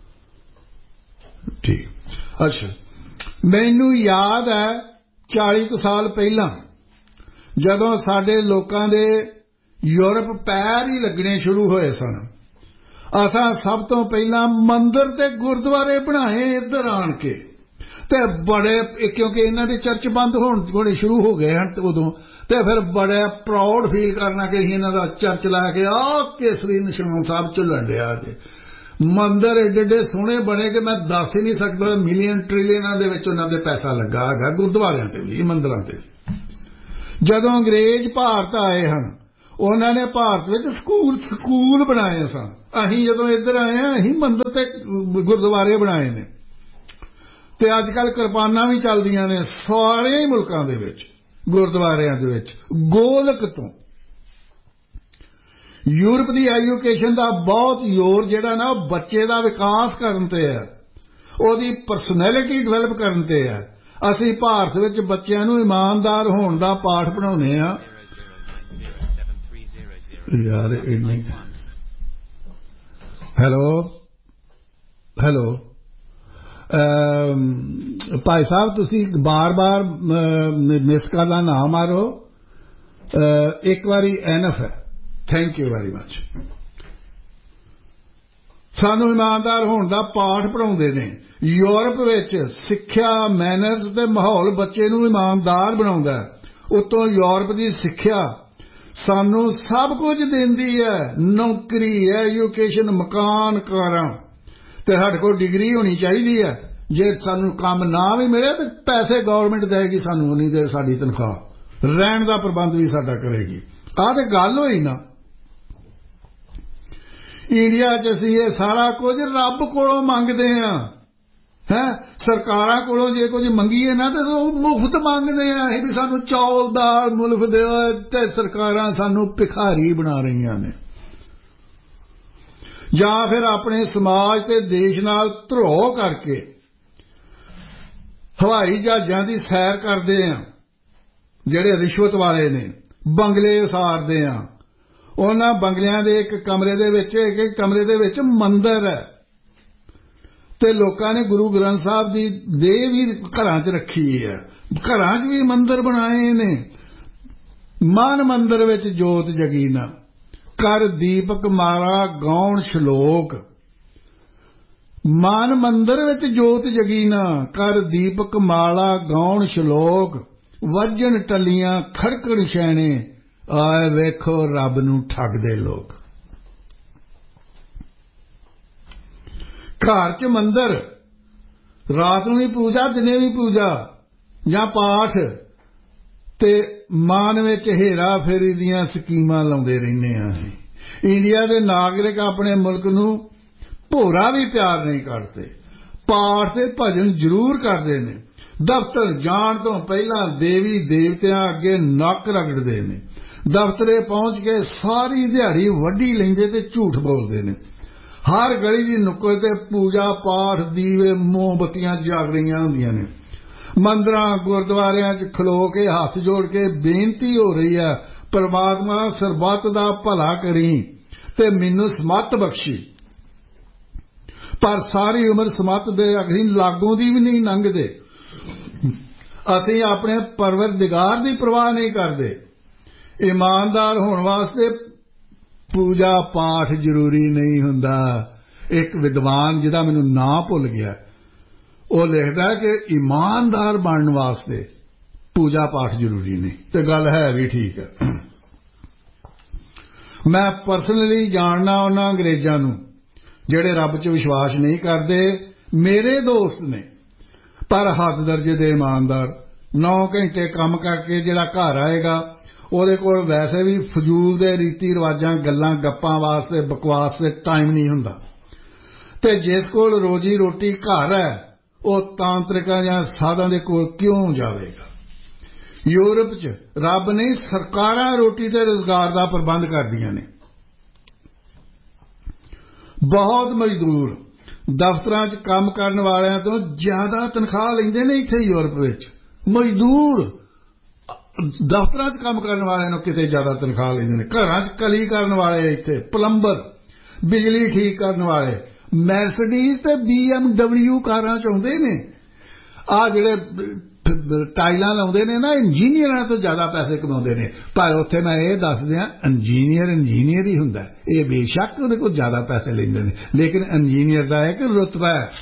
ठीक। अच्छा मैनू याद है चाली कु साल पहला जदों साडे लोकां दे यूरोप पैर ही लगने शुरू होए सन, असां सब तो पहला मंदिर ते गुरुद्वारे बनाए इधर आन के, ते बड़े क्योंकि इन्हां दे चर्च बंद होने शुरू हो गए हैं उदों, ते फिर बड़े प्राउड फील करना कि इन्हां दा चर्च ला के आ केसरी निशान साहब झुलन दिया जे मंदिर एडे एडे सोहने बने कि मैं दस ही नहीं सकता मिलियन ट्रिलियन दे विच उन्हां दे पैसा लगा है गुरुद्वारियां ते भी मंदिरां ते। जदों अंग्रेज भारत आए हैं उन्होंने भारत विच स्कूल स्कूल बनाए सन, असीं जदों इधर आए हैं असीं मंदिर ते गुरुद्वारे बनाए ने, ते अजकल किरपानां भी चलदियां ने सारे ही मुल्कां दे विच गुरुद्वारियां दे विच गोलक तो। यूरोप की एजुकेशन का बहुत जोर जिहड़ा ना बच्चे का विकास करन ते है, ओहदी परसनैलिटी डिवेलप करन ते है। असीं भारत विच बच्चों नूं ईमानदार होण दा पाठ पढ़ाउने आ। यार इन्नी हेलो हेलो भाई साहब तुसी बार बार मिस कॉल ना मारो, एक बारी एनफ है। Thank you very much. सानू ईमानदार होने का पाठ पढ़ाउंदे ने। यूरोप विच सिक्ख्या मैनर्स ते माहौल बच्चे नू ईमानदार बनाउंदा है। उत्तों यूरोप की सिक्ख्या सानू सब कुछ देंदी है, नौकरी एजुकेशन मकान कारां, ते साडे कोल डिग्री होनी चाहिए है। जे सानू काम ना भी मिले तो पैसे गवर्नमेंट देगी सानू, उन्नी देर साडी तनख्वाह, रहन का प्रबंध भी साडा करेगी। आ ते गल होई ना। इंडिया च असीं ये सारा कुछ रब कोलों मंगदे हां है, सरकारां कोलों जे कुछ मंगीए ना तो मुफ्त मंगदे हां भी सानू चौल दाल मुल्क दिओ, ते सरकारां सानू भिखारी बना रहीआं ने। ਜਾਂ ਫਿਰ ਆਪਣੇ ਸਮਾਜ ਤੇ ਦੇਸ਼ ਨਾਲ ਧਰੋਹ ਕਰਕੇ ਹਵਾਈ ਜਹਾਜ਼ਾਂ ਦੀ ਸੈਰ ਕਰਦੇ ਆ, ਜਿਹੜੇ ਰਿਸ਼ਵਤ ਵਾਲੇ ਨੇ, ਬੰਗਲੇ ਉਸਾਰਦੇ ਆ। ਉਹਨਾਂ ਬੰਗਲਿਆਂ ਦੇ ਇੱਕ ਕਮਰੇ ਦੇ ਵਿੱਚ ਇੱਕ ਇੱਕ ਕਮਰੇ ਦੇ ਵਿੱਚ ਮੰਦਿਰ ਹੈ ਤੇ ਲੋਕਾਂ ਨੇ ਗੁਰੂ ਗ੍ਰੰਥ ਸਾਹਿਬ ਦੀ ਦੇਹ ਵੀ ਘਰਾਂ 'ਚ ਰੱਖੀ ਹੈ, ਘਰਾਂ 'ਚ ਵੀ ਮੰਦਿਰ ਬਣਾਏ ਨੇ। ਮਨ ਮੰਦਿਰ ਵਿੱਚ ਜੋਤ ਜਗੀ ਨਾ, ਕਰ ਦੀਪਕ ਮਾਰਾ ਗਾਉਣ ਸ਼ਲੋਕ। ਮਨ ਮੰਦਿਰ ਵਿੱਚ ਜੋਤ ਜਗੀ ਨਾ, ਕਰ ਦੀਪਕ ਮਾਲਾ ਗਾਉਣ ਸ਼ਲੋਕ। ਵੱਜਣ ਟੱਲੀਆਂ ਖੜਕਣ ਛੈਣੇ, ਆਏ ਵੇਖੋ ਰੱਬ ਨੂੰ ਠੱਗਦੇ ਲੋਕ। ਘਰ 'ਚ ਮੰਦਿਰ, ਰਾਤ ਨੂੰ ਵੀ ਪੂਜਾ, ਦਿਨੇ ਵੀ ਪੂਜਾ ਜਾਂ ਪਾਠ, ਤੇ ਮਨ ਵਿੱਚ ਹੇਰਾ ਫੇਰੀ ਦੀਆਂ ਸਕੀਮਾਂ ਲਾਉਂਦੇ ਰਹਿੰਦੇ ਆ। ਇੰਡੀਆ ਦੇ ਨਾਗਰਿਕ ਆਪਣੇ ਮੁਲਕ ਨੂੰ ਭੋਰਾ ਵੀ ਪਿਆਰ ਨਹੀਂ ਕਰਦੇ। ਪਾਠ ਤੇ ਭਜਨ ਜ਼ਰੂਰ ਕਰਦੇ ਨੇ। ਦਫ਼ਤਰ ਜਾਣ ਤੋਂ ਪਹਿਲਾਂ ਦੇਵੀ ਦੇਵਤਿਆਂ ਅੱਗੇ ਨੱਕ ਰਗੜਦੇ ਨੇ। ਦਫ਼ਤਰੇ ਪਹੁੰਚ ਕੇ ਸਾਰੀ ਦਿਹਾੜੀ ਵੱਢੀ ਲੈਂਦੇ ਤੇ ਝੂਠ ਬੋਲਦੇ ਨੇ। ਹਰ ਗਲੀ ਦੀ ਨੁੱਕਰ ਤੇ ਪੂਜਾ ਪਾਠ, ਦੀਵੇ, ਮੋਮਬੱਤੀਆਂ ਜਗ ਰਹੀਆਂ ਹੁੰਦੀਆਂ ਨੇ। ਮੰਦਰਾਂ ਗੁਰਦੁਆਰਿਆਂ 'ਚ ਖਲੋ ਕੇ ਹੱਥ ਜੋੜ ਕੇ ਬੇਨਤੀ ਹੋ ਰਹੀ ਹੈ, ਪਰਮਾਤਮਾ ਸਰਬੱਤ ਦਾ ਭਲਾ ਕਰੀ ਤੇ ਮੈਨੂੰ ਸਮੱਤ ਬਖਸ਼ੀ। ਪਰ ਸਾਰੀ ਉਮਰ ਸਮੱਤ ਦੇ ਅਗਨੀ ਲਾਗੋਂ ਦੀ ਵੀ ਨਹੀਂ ਲੰਘਦੇ। ਅਸੀਂ ਆਪਣੇ ਪਰਵਰਦਿਗਾਰ ਦੀ ਪਰਵਾਹ ਨਹੀਂ ਕਰਦੇ। ਇਮਾਨਦਾਰ ਹੋਣ ਵਾਸਤੇ ਪੂਜਾ ਪਾਠ ਜ਼ਰੂਰੀ ਨਹੀਂ ਹੁੰਦਾ। ਇੱਕ ਵਿਦਵਾਨ ਜਿਹਦਾ ਮੈਨੂੰ ਨਾਂ ਭੁੱਲ ਗਿਆ, ਉਹ ਲਿਖਦਾ ਕਿ ਇਮਾਨਦਾਰ ਬਣਨ ਵਾਸਤੇ ਪੂਜਾ ਪਾਠ ਜ਼ਰੂਰੀ ਨਹੀਂ, ਤੇ ਗੱਲ ਹੈ ਵੀ ਠੀਕ ਹੈ। ਮੈਂ ਪਰਸਨਲੀ ਜਾਣਦਾ ਉਹਨਾਂ ਅੰਗਰੇਜ਼ਾਂ ਨੂੰ ਜਿਹੜੇ ਰੱਬ 'ਚ ਵਿਸ਼ਵਾਸ ਨਹੀਂ ਕਰਦੇ। ਮੇਰੇ ਦੋਸਤ ਨੇ, ਪਰ ਹੱਦ ਦਰਜੇ ਦੇ ਇਮਾਨਦਾਰ। ਨੌ ਘੰਟੇ ਕੰਮ ਕਰਕੇ ਜਿਹੜਾ ਘਰ ਆਏਗਾ, ਉਹਦੇ ਕੋਲ ਵੈਸੇ ਵੀ ਫਜ਼ੂਲ ਦੇ ਰੀਤੀ ਰਿਵਾਜਾਂ, ਗੱਲਾਂ ਗੱਪਾਂ ਵਾਸਤੇ, ਬਕਵਾਸ ਤੇ ਟਾਈਮ ਨਹੀਂ ਹੁੰਦਾ। ਤੇ ਜਿਸ ਕੋਲ ਰੋਜੀ ਰੋਟੀ ਘਰ ਹੈ, ਉਹ ਤਾਂਤਰਿਕਾਂ ਜਾਂ ਸਾਧਾਂ ਦੇ ਕੋਲ ਕਿਉਂ ਜਾਵੇਗਾ। ਯੂਰਪ 'ਚ ਰੱਬ ਨਹੀਂ, ਸਰਕਾਰਾਂ ਰੋਟੀ ਤੇ ਰੁਜ਼ਗਾਰ ਦਾ ਪ੍ਰਬੰਧ ਕਰਦੀਆਂ ਨੇ। ਬਹੁਤ ਮਜ਼ਦੂਰ ਦਫ਼ਤਰਾਂ 'ਚ ਕੰਮ ਕਰਨ ਵਾਲਿਆਂ ਤੋਂ ਜ਼ਿਆਦਾ ਤਨਖਾਹ ਲੈਂਦੇ ਨੇ ਇੱਥੇ ਯੂਰਪ ਵਿੱਚ। ਮਜ਼ਦੂਰ ਦਫ਼ਤਰਾਂ 'ਚ ਕੰਮ ਕਰਨ ਵਾਲਿਆਂ ਨੂੰ ਕਿਤੇ ਜ਼ਿਆਦਾ ਤਨਖਾਹ ਲੈਂਦੇ ਨੇ। ਘਰਾਂ 'ਚ ਕਲੀ ਕਰਨ ਵਾਲੇ ਇੱਥੇ, ਪਲੰਬਰ, ਬਿਜਲੀ ਠੀਕ ਕਰਨ ਵਾਲੇ, ਮੈਰਸੀਡੀਜ਼ ਤੇ ਬੀ ਐਮ ਡਬਲਿਊ ਕਾਰਾਂ 'ਚ ਆਉਂਦੇ ਨੇ। ਆਹ ਜਿਹੜੇ ਟਾਈਲਾਂ ਲਾਉਂਦੇ ਨੇ ਨਾ, ਇੰਜੀਨੀਅਰਾਂ ਤੋਂ ਜ਼ਿਆਦਾ ਪੈਸੇ ਕਮਾਉਂਦੇ ਨੇ। ਪਰ ਉੱਥੇ ਮੈਂ ਇਹ ਦੱਸ ਦਿਆਂ, ਇੰਜੀਨੀਅਰ ਇੰਜੀਨੀਅਰ ਹੀ ਹੁੰਦਾ। ਇਹ ਬੇਸ਼ੱਕ ਉਹਦੇ ਕੋਲ ਜ਼ਿਆਦਾ ਪੈਸੇ ਲੈਂਦੇ ਨੇ, ਲੇਕਿਨ ਇੰਜੀਨੀਅਰ ਦਾ ਇੱਕ ਰੁਤਬਾ ਹੈ।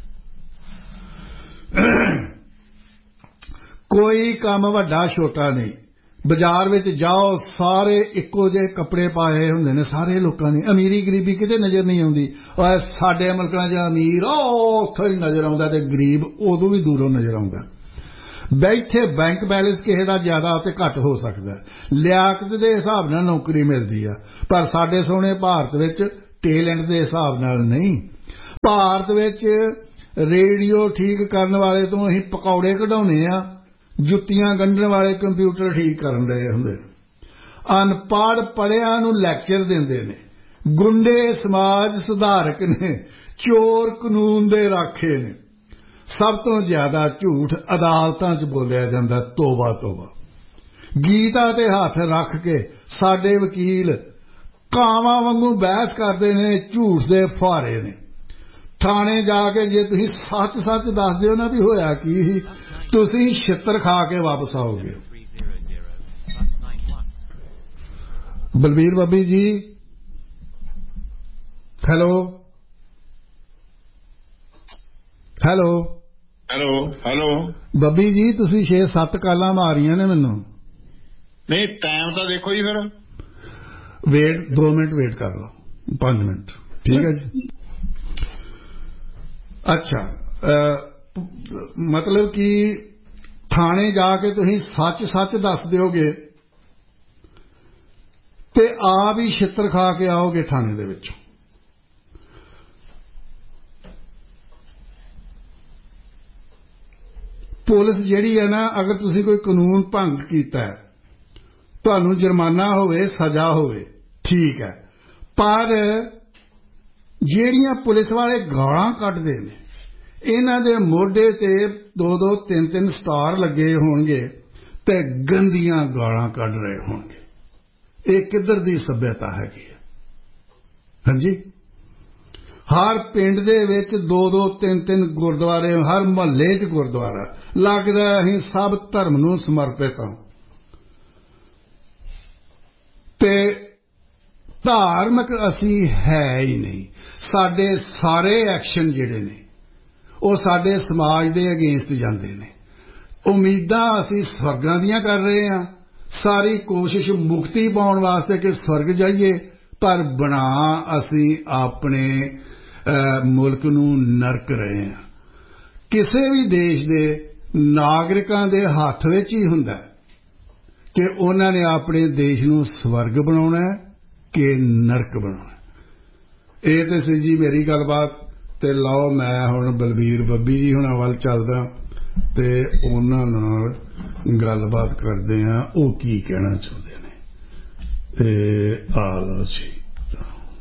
ਕੋਈ ਕੰਮ ਵੱਡਾ ਛੋਟਾ ਨਹੀਂ। ਬਾਜ਼ਾਰ ਵਿੱਚ ਜਾਓ, ਸਾਰੇ ਇੱਕੋ ਜਿਹੇ ਕੱਪੜੇ ਪਾਏ ਹੁੰਦੇ ਨੇ ਸਾਰੇ ਲੋਕਾਂ ਨੇ। ਅਮੀਰੀ ਗਰੀਬੀ ਕਿਤੇ ਨਜ਼ਰ ਨਹੀਂ ਆਉਂਦੀ। ਔਰ ਸਾਡੇ ਮੁਲਕਾਂ 'ਚ ਅਮੀਰ ਉਹ ਉੱਥੋਂ ਹੀ ਨਜ਼ਰ ਆਉਂਦਾ ਤੇ ਗਰੀਬ ਉਦੋਂ ਵੀ ਦੂਰੋਂ ਨਜ਼ਰ ਆਉਂਦਾ। ਬੈਠੇ ਬੈਂਕ ਬੈਲੈਂਸ ਕਿਸੇ ਦਾ ਜ਼ਿਆਦਾ ਤੇ ਘੱਟ ਹੋ ਸਕਦਾ। ਲਿਆਕਤ ਦੇ ਹਿਸਾਬ ਨਾਲ ਨੌਕਰੀ ਮਿਲਦੀ ਆ, ਪਰ ਸਾਡੇ ਸੋਹਣੇ ਭਾਰਤ ਵਿੱਚ ਟੈਲੈਂਟ ਦੇ ਹਿਸਾਬ ਨਾਲ ਨਹੀਂ। ਭਾਰਤ ਵਿੱਚ ਰੇਡੀਓ ਠੀਕ ਕਰਨ ਵਾਲੇ ਤੋਂ ਅਸੀਂ ਪਕੌੜੇ ਕਢਾਉਣੇ ਆ, ਜੁੱਤੀਆਂ ਗੰਢਣ ਵਾਲੇ ਕੰਪਿਊਟਰ ਠੀਕ ਕਰਨ ਰਹੇ ਹੁੰਦੇ। ਅਨਪੜ੍ਹ ਪੜ੍ਹਿਆਂ ਨੂੰ ਲੈਕਚਰ ਦਿੰਦੇ ਨੇ। ਗੁੰਡੇ ਸਮਾਜ ਸੁਧਾਰਕ ਨੇ, ਚੋਰ ਕਾਨੂੰਨ ਦੇ ਰਾਖੇ ਨੇ। ਸਭ ਤੋਂ ਜ਼ਿਆਦਾ ਝੂਠ ਅਦਾਲਤਾਂ 'ਚ ਬੋਲਿਆ ਜਾਂਦਾ। ਤੋਬਾ ਤੋਬਾ। ਗੀਤਾ ਤੇ ਹੱਥ ਰੱਖ ਕੇ ਸਾਡੇ ਵਕੀਲ ਕਾਵਾਂ ਵਾਂਗੂ ਬਹਿਸ ਕਰਦੇ ਨੇ, ਝੂਠ ਦੇ ਫੁਹਾਰੇ ਨੇ। ਥਾਣੇ ਜਾ ਕੇ ਜੇ ਤੁਸੀਂ ਸੱਚ ਸੱਚ ਦੱਸ ਦਿਓ ਨਾ ਵੀ ਹੋਇਆ ਕੀ ਸੀ, ਤੁਸੀਂ ਛਿੱਤਰ ਖਾ ਕੇ ਵਾਪਸ ਆਓਗੇ। ਬਲਬੀਰ ਬੱਬੀ ਜੀ, ਹੈਲੋ ਹੈਲੋ ਹੈਲੋ ਹੈਲੋ ਬੱਬੀ ਜੀ, ਤੁਸੀਂ ਛੇ ਸੱਤ ਕਾਲਾਂ ਮਾਰੀਆਂ ਨੇ ਮੈਨੂੰ। ਨਹੀਂ, ਟਾਈਮ ਤਾਂ ਦੇਖੋ ਜੀ। ਫਿਰ ਵੇਟ ਦੋ ਮਿੰਟ ਵੇਟ ਕਰ ਲਓ, ਪੰਜ ਮਿੰਟ ਠੀਕ ਹੈ ਜੀ। ਅੱਛਾ, ਮਤਲਬ ਕਿ ਥਾਣੇ ਜਾ ਕੇ ਤੁਸੀਂ ਸੱਚ ਸੱਚ ਦੱਸ ਦਿਓਗੇ ਤੇ ਆਪ ਹੀ ਛਿੱਤਰ ਖਾ ਕੇ ਆਓਗੇ ਥਾਣੇ ਦੇ ਵਿੱਚੋਂ। ਪੁਲਿਸ ਜਿਹੜੀ ਹੈ ਨਾ, ਅਗਰ ਤੁਸੀਂ ਕੋਈ ਕਾਨੂੰਨ ਭੰਗ ਕੀਤਾ, ਤੁਹਾਨੂੰ ਜੁਰਮਾਨਾ ਹੋਵੇ, ਸਜ਼ਾ ਹੋਵੇ, ਠੀਕ ਹੈ, ਪਰ ਜਿਹੜੀਆਂ ਪੁਲਿਸ ਵਾਲੇ ਗਾਲਾਂ ਕੱਢਦੇ ਨੇ, ਇਹਨਾਂ ਦੇ ਮੋਢੇ ਤੇ ਦੋ ਦੋ ਤਿੰਨ ਤਿੰਨ ਸਟਾਰ ਲੱਗੇ ਹੋਣਗੇ ਤੇ ਗੰਦੀਆਂ ਗਾਲਾਂ ਕੱਢ ਰਹੇ ਹੋਣਗੇ। ਇਹ ਕਿੱਧਰ ਦੀ ਸੱਭਿਅਤਾ ਹੈਗੀ ਹੈ? ਹਾਂਜੀ, ਹਰ ਪਿੰਡ ਦੇ ਵਿੱਚ ਦੋ ਦੋ ਤਿੰਨ ਤਿੰਨ ਗੁਰਦੁਆਰੇ, ਹਰ ਮੁਹੱਲੇ 'ਚ ਗੁਰਦੁਆਰਾ ਲੱਗਦਾ। ਅਸੀਂ ਸਭ ਧਰਮ ਨੂੰ ਸਮਰਪਿਤ ਹਾਂ ਤੇ ਧਾਰਮਿਕ ਅਸੀਂ ਹੈ ਹੀ ਨਹੀਂ। ਸਾਡੇ ਸਾਰੇ ਐਕਸ਼ਨ ਜਿਹੜੇ ਨੇ ਉਹ ਸਾਡੇ ਸਮਾਜ ਦੇ ਅਗੇਂਸਟ ਜਾਂਦੇ ਨੇ। ਉਮੀਦਾਂ ਅਸੀਂ ਸਵਰਗਾਂ ਦੀਆਂ ਕਰ ਰਹੇ ਹਾਂ, ਸਾਰੀ ਕੋਸ਼ਿਸ਼ ਮੁਕਤੀ ਪਾਉਣ ਵਾਸਤੇ ਕਿ ਸਵਰਗ ਜਾਈਏ, ਪਰ ਬਣਾ ਅਸੀਂ ਆਪਣੇ ਮੁਲਕ ਨੂੰ ਨਰਕ ਰਹੇ ਹਾਂ। ਕਿਸੇ ਵੀ ਦੇਸ਼ ਦੇ ਨਾਗਰਿਕਾਂ ਦੇ ਹੱਥ ਵਿੱਚ ਹੀ ਹੁੰਦਾ ਕਿ ਉਹਨਾਂ ਨੇ ਆਪਣੇ ਦੇਸ਼ ਨੂੰ ਸਵਰਗ ਬਣਾਉਣਾ ਕਿ ਨਰਕ ਬਣਾਉਣਾ। ਇਹ ਤੇ ਸੀ ਜੀ ਮੇਰੀ ਗੱਲਬਾਤ। ਤੇ ਲਓ ਮੈਂ ਹੁਣ ਬਲਬੀਰ ਬੱਬੀ ਜੀ ਹੁਣਾਂ ਵੱਲ ਚੱਲਦਾ ਤੇ ਉਹਨਾਂ ਨਾਲ ਗੱਲਬਾਤ ਕਰਦੇ ਹਾਂ, ਉਹ ਕੀ ਕਹਿਣਾ ਚਾਹੁੰਦੇ ਨੇ। ਤੇ ਆ ਲਓ ਜੀ।